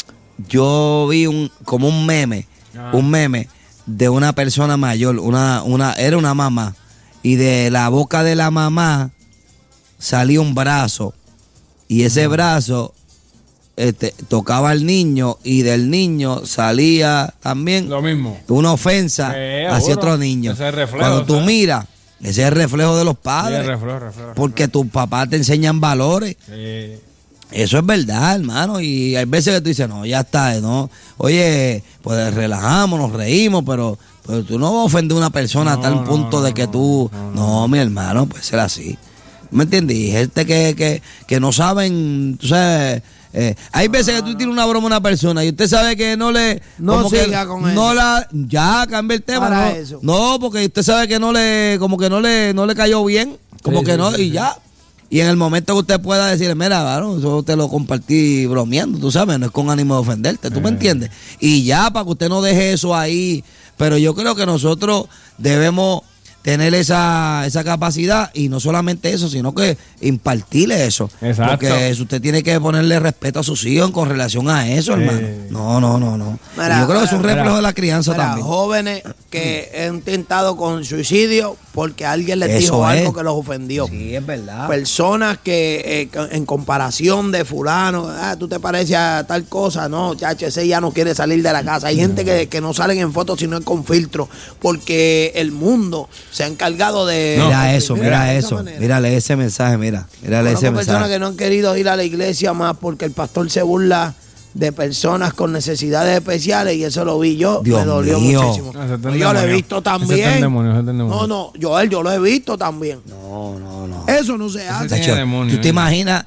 yo vi un, como un meme, Ah. un meme de una persona mayor, una, una, era una mamá, y de la boca de la mamá salía un brazo, y ese brazo este, tocaba al niño, y del niño salía también Lo mismo. una ofensa Eh, hacia seguro. otro niño. Ese es el reflejo, Cuando tú ¿sabes? miras, ese es el reflejo de los Sí, padres, reflejo, reflejo, porque tus papás te enseñan valores. reflejo. Sí. Eso es verdad, hermano. Y hay veces que tú dices, no, ya está, ¿no? Oye, pues relajamos, nos reímos, pero, pero tú no vas a ofender a una persona a No, tal no, punto de no, que no, tú. no, No, mi hermano, puede ser así. ¿Me entiendes? Y gente que, que, que no saben, tú sabes. eh, hay veces que tú tienes una broma a una persona y usted sabe que no le. No como que siga con no eso. la. Ya, cambia el tema. Para no, eso. no, porque usted sabe que no le. Como que no le, no le cayó bien. Como Sí, que sí, no, sí, y sí. ya. Y en el momento que usted pueda decir, mira, varón, eso te lo compartí bromeando, tú sabes, no es con ánimo de ofenderte, ¿tú me entiendes? Y ya, para que usted no deje eso ahí. Pero yo creo que nosotros debemos tener esa, esa capacidad y no solamente eso, sino que impartirle eso. Exacto. Porque usted tiene que ponerle respeto a sus hijos con relación a eso, hermano. Eh. No, no, no, no. Mira, yo creo que es un reflejo mira, de la crianza mira, también. Jóvenes que han intentado con suicidio porque alguien les eso dijo es. algo que los ofendió. Sí, es verdad. Personas que eh, en comparación de fulano, ah, tú te pareces a tal cosa, no, chacho, ese ya no quiere salir de la casa. Hay gente que, que no salen en fotos sino con filtro, porque el mundo se ha encargado de... No, mira de, eso, de, mira de eso, manera. mírale ese mensaje, mira, mírale ese mensaje. Personas que no han querido ir a la iglesia más porque el pastor se burla de personas con necesidades especiales y eso lo vi yo, Dios me dolió mío. muchísimo. No, yo lo he visto también. Demonio, no, no, Joel, yo lo he visto también. No, no, no. Eso no se hace. Tacho, demonio, ¿Tú te eh. imaginas?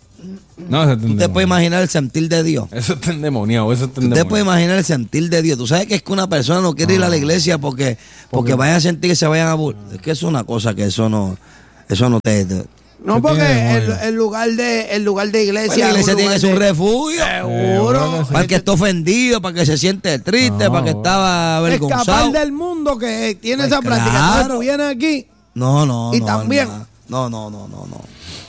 No, eso ¿Tú te puedes imaginar el sentir de Dios? Eso está endemoniado, eso está ¿Tú te endemoniado. puedes imaginar el sentir de Dios? ¿Tú sabes que es que una persona no quiere ir a la iglesia porque, porque vayan a sentir que se vayan a burlar? Es que es una cosa que eso no, eso no te... te No, porque el, el lugar de el lugar de iglesia. pues la iglesia tiene que ser un refugio. Seguro. Para el que está ofendido, para el que se siente triste, No, para el que estaba avergonzado. Escapar del mundo que tiene Pues esa práctica. claro. Entonces tú vienes aquí. No, no, Y no. también. hermano. No, no, no, no, no.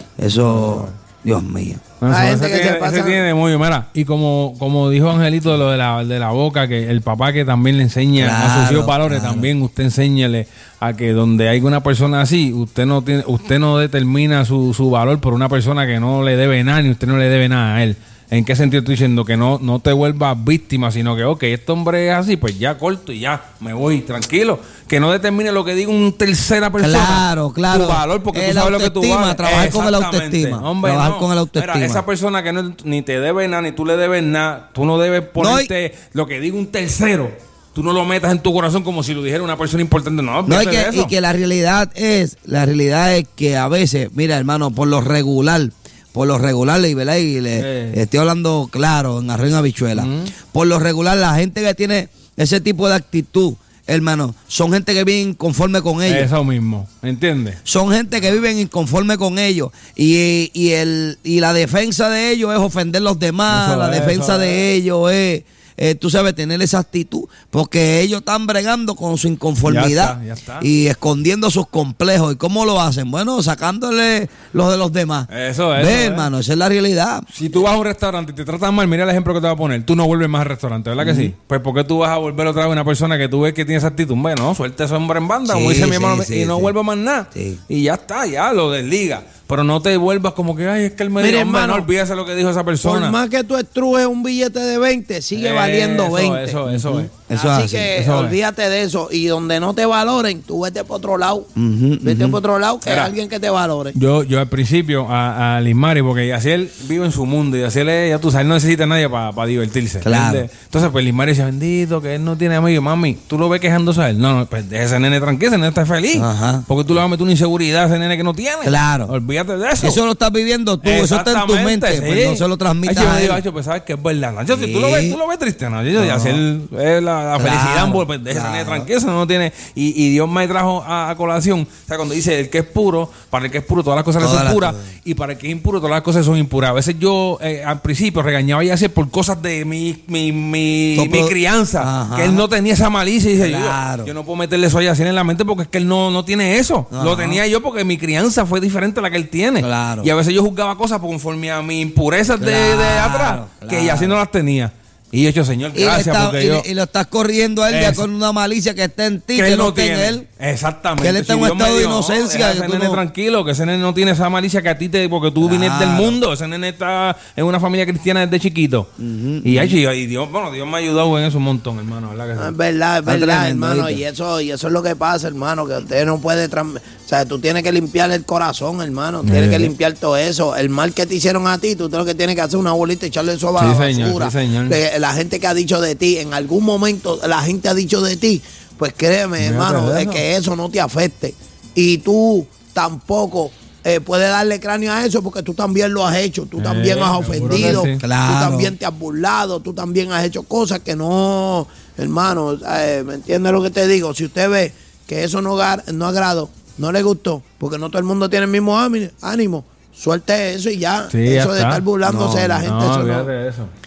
Eso, Dios mío. No, La eso, gente ese que tiene, se pasa- ese tiene demonio, mira. Y como, como dijo Angelito de lo de la, de la boca, que el papá que también le enseña a sus Claro, hijos valores, claro. también usted enséñele a que donde hay una persona así, usted no tiene, usted no determina su, su valor por una persona que no le debe nada, ni usted no le debe nada a él. ¿En qué sentido estoy diciendo? Que no, no te vuelvas víctima, sino que, ok, este hombre es así, pues ya corto y ya, me voy, tranquilo. Que no determine lo que diga una tercera persona. Claro, claro. Tu valor, porque El tú sabes lo que tú autoestima, vales. trabajar con el Exactamente. autoestima. Hombre, Trabajar no. con el autoestima. Mira, esa persona que no, ni te debe nada, ni tú le debes nada, tú no debes ponerte lo que diga un tercero. Tú no lo metas en tu corazón como si lo dijera una persona importante. No, No, y de que, eso. y que la realidad es, la realidad es que a veces, mira, hermano, por lo regular, por lo regular, y, ¿verdad? y le Eh. estoy hablando claro, en arroz en habichuela. Mm. Por lo regular, la gente que tiene ese tipo de actitud, hermano, son gente que viven inconforme con ellos. Eso mismo, ¿entiendes? Son gente que viven inconforme con ellos. Y, y, el, y la defensa de ellos es ofender a los demás. Eso la es, defensa eso de ellos es, eh, tú sabes, tener esa actitud. Porque ellos están bregando con su inconformidad. Ya está, ya está. Y escondiendo sus complejos. ¿Y cómo lo hacen? Bueno, sacándole los de los demás. Eso es. Ve, eso es. hermano, esa es la realidad. Si tú vas a un restaurante y te tratan mal, mira el ejemplo que te voy a poner. Tú no vuelves más al restaurante, ¿verdad que sí? Pues ¿por qué tú vas a volver otra vez a una persona que tú ves que tiene esa actitud? Bueno, no, suelta a ese hombre en banda, como Sí, dice mi sí, hermano, sí, y no sí. vuelva más nada. Sí. Y ya está, ya lo desliga. Pero no te vuelvas como que, ay, es que él me Mire, dijo, hombre, hermano, no olvídese lo que dijo esa persona. Por más que tú estrujes un billete de veinte, sigue Eso, valiendo veinte. Eso, eso es. Eso así es así. que Eso es. olvídate de eso. Y donde no te valoren, tú vete por otro lado. Ujú, Vete ujú. por otro lado, que Mira. hay alguien que te valore. Yo, yo al principio a, a Lismari, porque así él vive en su mundo y así él, es, ya tú sabes, no necesita a nadie para divertirse. Claro. ¿Entiendes? Entonces, pues Lismari dice, bendito, que él no tiene amigos. Mami, tú lo ves quejándose a él. No, no, pues deja ese nene tranquilo, ese nene está feliz. Ajá. Porque tú le vas a meter una inseguridad a ese nene que no tiene. Claro. Olvídate de eso. Eso lo estás viviendo tú, eso está en tu Exactamente, mente. Pues sí. no se lo transmitas Ay, yo a digo, él. ay, yo, pues sabes que es verdad. Nacho, si Sí. tú lo ves, tú lo ves triste, ¿no? Yo, ya, No. si él es la, la Claro, felicidad, pues deja ese nene claro. tranquilo, eso no tiene. Y, y Dios me trajo a, a colación, o sea, cuando dice el que es puro, para el que es puro todas las cosas le Todas son las puras, cosas. y para el que es impuro todas las cosas son impuras. A veces yo eh, al principio regañaba a Yacier por cosas de mi, mi, mi, Todo mi pro- crianza, Ajá. que él no tenía esa malicia y dice, yo- Claro. yo, no puedo meterle eso a Yacier en la mente porque es que él no, no tiene eso. Ajá. Lo tenía yo porque mi crianza fue diferente a la que él tiene. Claro. Y a veces yo juzgaba cosas por conforme a mis impurezas de, de Claro, atrás, que claro. Yacier no las tenía. Y yo he dicho, Señor, Y, le gracias está- porque y yo... le- y lo estás corriendo a él ya Eso. con una malicia que está en ti, que que, él no no está en tiene. él. Exactamente. Que él está en un Dios me estado de dio, inocencia, deja que ese tú nene no- tranquilo, que ese nene no tiene esa malicia que a ti te, porque tú Claro. viniste del mundo. Ese nene está en una familia cristiana desde chiquito. y, ay, y, y Dios, bueno, Dios me ha ayudado en eso un montón, hermano, ¿verdad que sí? Es verdad, es Está verdad, tremendo, hermano. ¿viste? Y eso, y eso es lo que pasa, hermano, que usted no puede... tram- O sea, tú tienes que limpiar el corazón, hermano. Tienes Eh. que limpiar todo eso. El mal que te hicieron a ti, tú lo que tienes que hacer es una bolita y echarle eso a Sí, la señor, basura. sí, señor. Que la gente que ha dicho de ti, en algún momento la gente ha dicho de ti, pues créeme, Fíjate hermano, de de eso. que eso no te afecte. Y tú tampoco... eh, puedes darle cráneo a eso porque tú también lo has hecho, tú Eh, también has seguro que ofendido, sí. tú Claro. también te has burlado, tú también has hecho cosas que no, hermano, eh, ¿me entiendes lo que te digo? Si usted ve que eso no, gar- no agrado, no le gustó, porque no todo el mundo tiene el mismo ámi- ánimo, suelte eso y ya. Sí, ya eso de está. estar burlándose No, de la gente, No, eso no. olvídate de eso.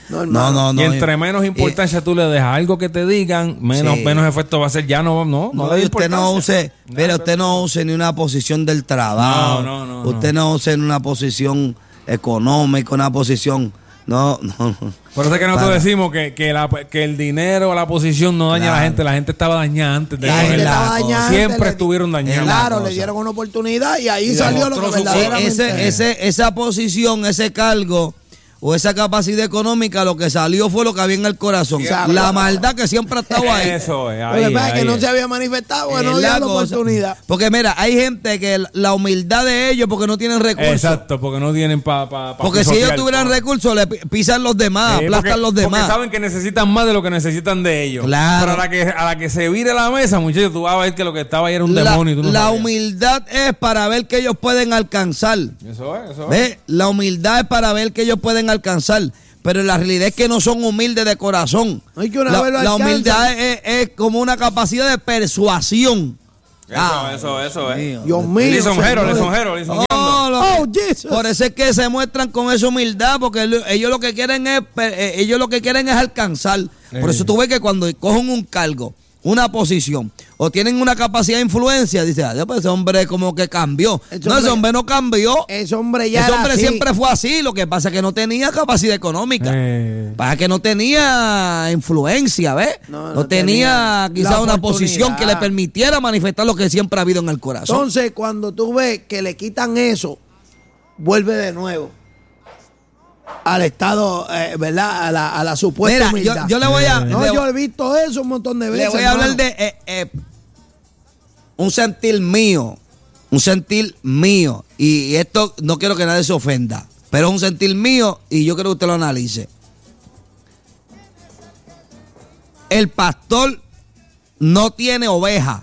No, no, no, no. Y entre menos importancia y, tú le dejas algo que te digan, menos, sí. menos efecto va a ser. Ya no, no, no, no le usted no use, mira, usted no use ni una posición del trabajo. No, no, no. Usted no use en una posición económica, una posición. No, no, no. Por eso es que nosotros Para. decimos que, que, la, que el dinero o la posición no daña claro. a la gente. La gente estaba dañada antes de la gente estaba dañada Siempre le, estuvieron dañados. Claro, le dieron una oportunidad y ahí y salió lo que verdaderamente ese, ese, esa posición, ese cargo o esa capacidad económica, lo que salió fue lo que había en el corazón. Sí, la claro. maldad que siempre ha estado ahí. Eso es. Ahí, Lo ahí, que ahí, no ahí. se había manifestado, que no dio la oportunidad. Porque mira, hay gente que la humildad de ellos porque no tienen recursos. Exacto, porque no tienen para pa, pa Porque si ellos tuvieran recursos, le pisan los demás, sí, aplastan porque, los demás. Porque saben que necesitan más de lo que necesitan de ellos. Claro. Pero a la que, a la que se vire la mesa, muchachos, tú vas a ver que lo que estaba ahí era un la, demonio. Y tú no la sabías. humildad es para ver que ellos pueden alcanzar. Eso es, eso ¿Ve? es. La humildad es para ver que ellos pueden alcanzar. Pero la realidad es que no son humildes de corazón. Hay que una la, vez lo la humildad es, es, es como una capacidad de persuasión. Eso, ah, eso, eso, eh. Dios mío. Lisonjero, lisonjero, lisonjero. Oh, oh, Jesus. Por eso es que se muestran con esa humildad, porque ellos lo que quieren es, ellos lo que quieren es alcanzar. Eh. Por eso tú ves que cuando cogen un cargo, una posición, o tienen una capacidad de influencia, dice, ah, pues ese hombre como que cambió. Ese no, hombre, ese hombre no cambió. Ese hombre ya Ese hombre así. siempre fue así. Lo que pasa es que no tenía capacidad económica. Eh. Para que no tenía influencia, ¿ves? No, no, no tenía, tenía quizás una posición que le permitiera manifestar lo que siempre ha habido en el corazón. Entonces, cuando tú ves que le quitan eso, vuelve de nuevo al estado, eh, ¿verdad? A la, a la supuesta Mira, yo, yo le voy a... No, le, yo he visto eso un montón de veces. Le voy a hablar de eh, eh, un sentir mío, un sentir mío. Y, y esto no quiero que nadie se ofenda, pero es un sentir mío y yo quiero que usted lo analice. El pastor no tiene oveja.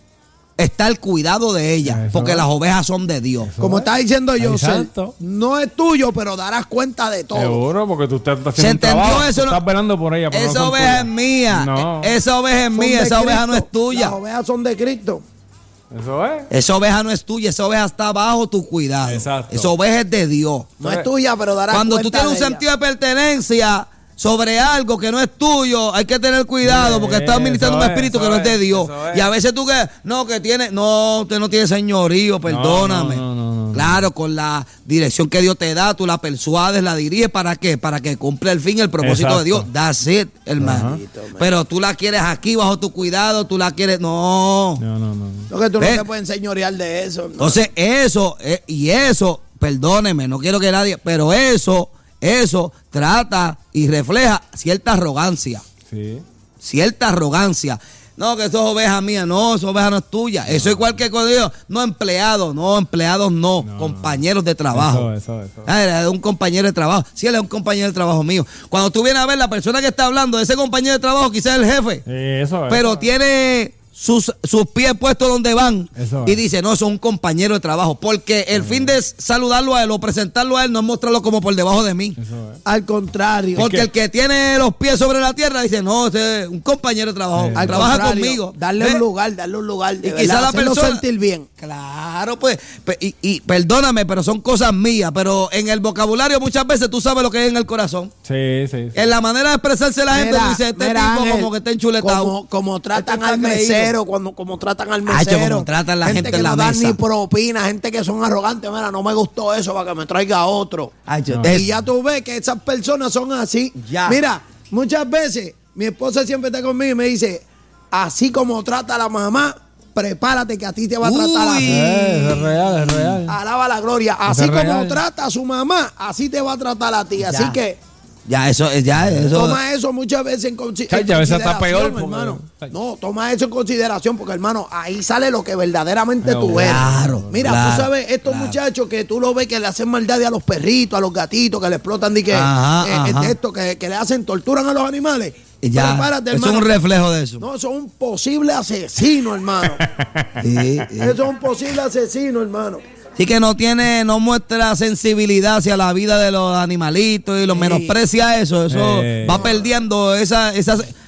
Está el cuidado de ellas, eso porque es. Las ovejas son de Dios. Como es. Está diciendo José, no es tuyo, pero darás cuenta de todo. Seguro, porque tú estás haciendo ¿Se entendió un trabajo, eso? Estás velando por ella. Esa no oveja tuyas. Es mía. No. Esa oveja es mía, esa Cristo. Oveja no es tuya. Las ovejas son de Cristo. Eso es. Esa oveja no es tuya, esa oveja está bajo tu cuidado. Exacto. Esa oveja es de Dios. No es tuya, pero darás Cuando cuenta. Cuando tú tienes un sentido de pertenencia sobre algo que no es tuyo, hay que tener cuidado porque estás administrando un espíritu es, que no es de Dios. Es. Y a veces tú que, no, que tiene, no, usted no tiene señorío, perdóname. No, no, no, no, claro, con la dirección que Dios te da, tú la persuades, la diriges, ¿para qué? Para que cumpla el fin, el propósito Exacto. de Dios. That's it, hermano. Uh-huh. Pero tú la quieres aquí bajo tu cuidado, tú la quieres, no. No, no, no. Lo que tú ¿ves? No te puedes enseñorear de eso. ¿No? Entonces, eso, eh, y eso, perdóneme, no quiero que nadie, pero eso... Eso trata y refleja cierta arrogancia. Sí. Cierta arrogancia. No, que eso es oveja mía. No, esa oveja no es tuya. No. Eso es igual que con Dios. No, empleados. No, empleados no. no compañeros de trabajo. Eso, eso, eso. Ah, era de un compañero de trabajo. Sí, él es un compañero de trabajo mío. Cuando tú vienes a ver la persona que está hablando de ese compañero de trabajo, quizás es el jefe. Sí, eso es. Pero eso tiene... Sus, sus pies puestos donde van Eso y es. dice, no, eso es un compañero de trabajo, porque el sí. fin de saludarlo a él o presentarlo a él no es mostrarlo como por debajo de mí. Eso es. Al contrario. Porque es que, el que tiene los pies sobre la tierra dice, no, ese es un compañero de trabajo, sí. trabaja conmigo. Darle ¿Ves? un lugar, darle un lugar. De y verdad, quizá la persona sentir bien. Claro, pues, y, y perdóname, pero son cosas mías, pero en el vocabulario muchas veces tú sabes lo que hay en el corazón. Sí, sí. sí. En la manera de expresarse la gente mira, dice, este mira, tipo Ángel, como que está enchuletado. Como, como tratan al mesero, cuando, como tratan al mesero. Ay, como tratan la gente, gente que en la no dan mesa. ni propina, gente que son arrogantes. Mira, no me gustó eso para que me traiga otro. Ay, yo, no. Y ya tú ves que esas personas son así. Ya. Mira, muchas veces mi esposa siempre está conmigo y me dice, así como trata a la mamá, prepárate que a ti te va a tratar Uy. así. Eh, es real, es real. Alaba la gloria. Así es como real. trata a su mamá, así te va a tratar a ti. Así ya. que ya eso, ya eso. Toma eso muchas veces en, consi- Ay, en ya consideración, veces está peor, hermano. porque... No, toma eso en consideración porque, hermano, ahí sale lo que verdaderamente no, tú eres. Claro, Mira, claro, tú sabes, estos claro. muchachos que tú lo ves que le hacen maldad a los perritos, a los gatitos, que le explotan de que, ajá, eh, ajá. esto, que, que le hacen, torturan a los animales. Ya, Prepárate, eso hermano. es un reflejo de eso. No, eso es un posible asesino, hermano. sí, sí. Eso es un posible asesino, hermano. Sí, que no tiene, no muestra sensibilidad hacia la vida de los animalitos y los sí. menosprecia eso. Eso eh. va perdiendo esa, esa.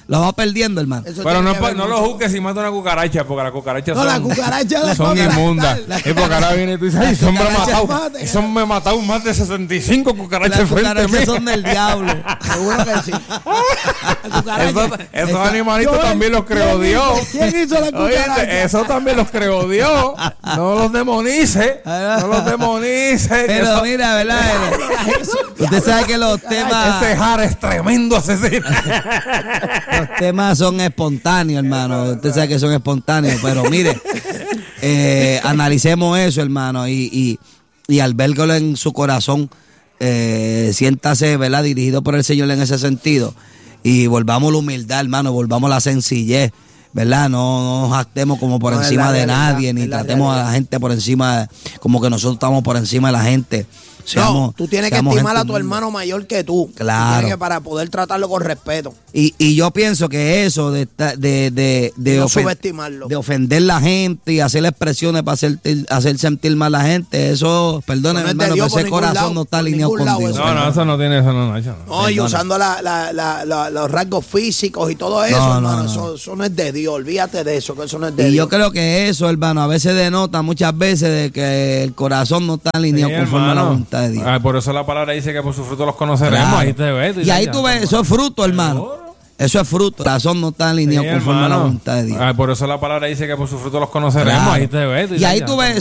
lo va perdiendo, hermano. Eso pero no, no lo juzgues si mata una cucaracha, porque las cucarachas no, son, la cucaracha son inmundas. Y porque ahora viene y tú dices, ay, eso me ha matado, eso me ha matado más de sesenta y cinco cucarachas las frente a mí. Las cucarachas son del diablo. Seguro que sí. Esos, esos animalitos yo, también los creó Dios. ¿Quién hizo la cucaracha? Oye, eso también los creó Dios. No los demonice. No los demonice. Pero eso, mira, ¿verdad? Usted sabe que los temas... Ese Jara es tremendo asesino. Los temas son espontáneos, hermano. Usted sabe que son espontáneos. Pero mire, eh, analicemos eso, hermano. Y, y, y al verlo en su corazón, eh, siéntase, ¿verdad? Dirigido por el Señor en ese sentido. Y volvamos la humildad, hermano. Volvamos la sencillez, ¿verdad? No, no nos jactemos como por no, encima de nadie, ni tratemos realidad. a la gente por encima, de, como que nosotros estamos por encima de la gente. Seamos, no, tú tienes que estimar a tu hermano mayor que tú. Claro. Tú que para poder tratarlo con respeto. Y, y yo pienso que eso de de de, de, no ofen subestimarlo. de ofender a la gente y hacer expresiones para hacer, hacer sentir mal a la gente, eso, perdónenme, no hermano, pero ese corazón lado, no está alineado con Dios. No, no, eso no tiene, eso no, no, eso no. No, y usando la, la, la, la, los rasgos físicos y todo eso, no, hermano, no, no. Eso, eso no es de Dios, olvídate de eso, que eso no es de y Dios. Y yo creo que eso, hermano, a veces denota muchas veces de que el corazón no está alineado sí, conforme hermano. a la voluntad de Dios. Ay, por eso la palabra dice que por sus frutos los conoceremos. Claro. Ahí te ves. Y ahí tú ves, eso es fruto, hermano. Eso es fruto. El corazón no está alineado sí, conforme hermano. a la voluntad de Dios. Ay, por eso la palabra dice que por sus frutos los conoceremos. Claro. Ahí te ves. Y ahí tú ves.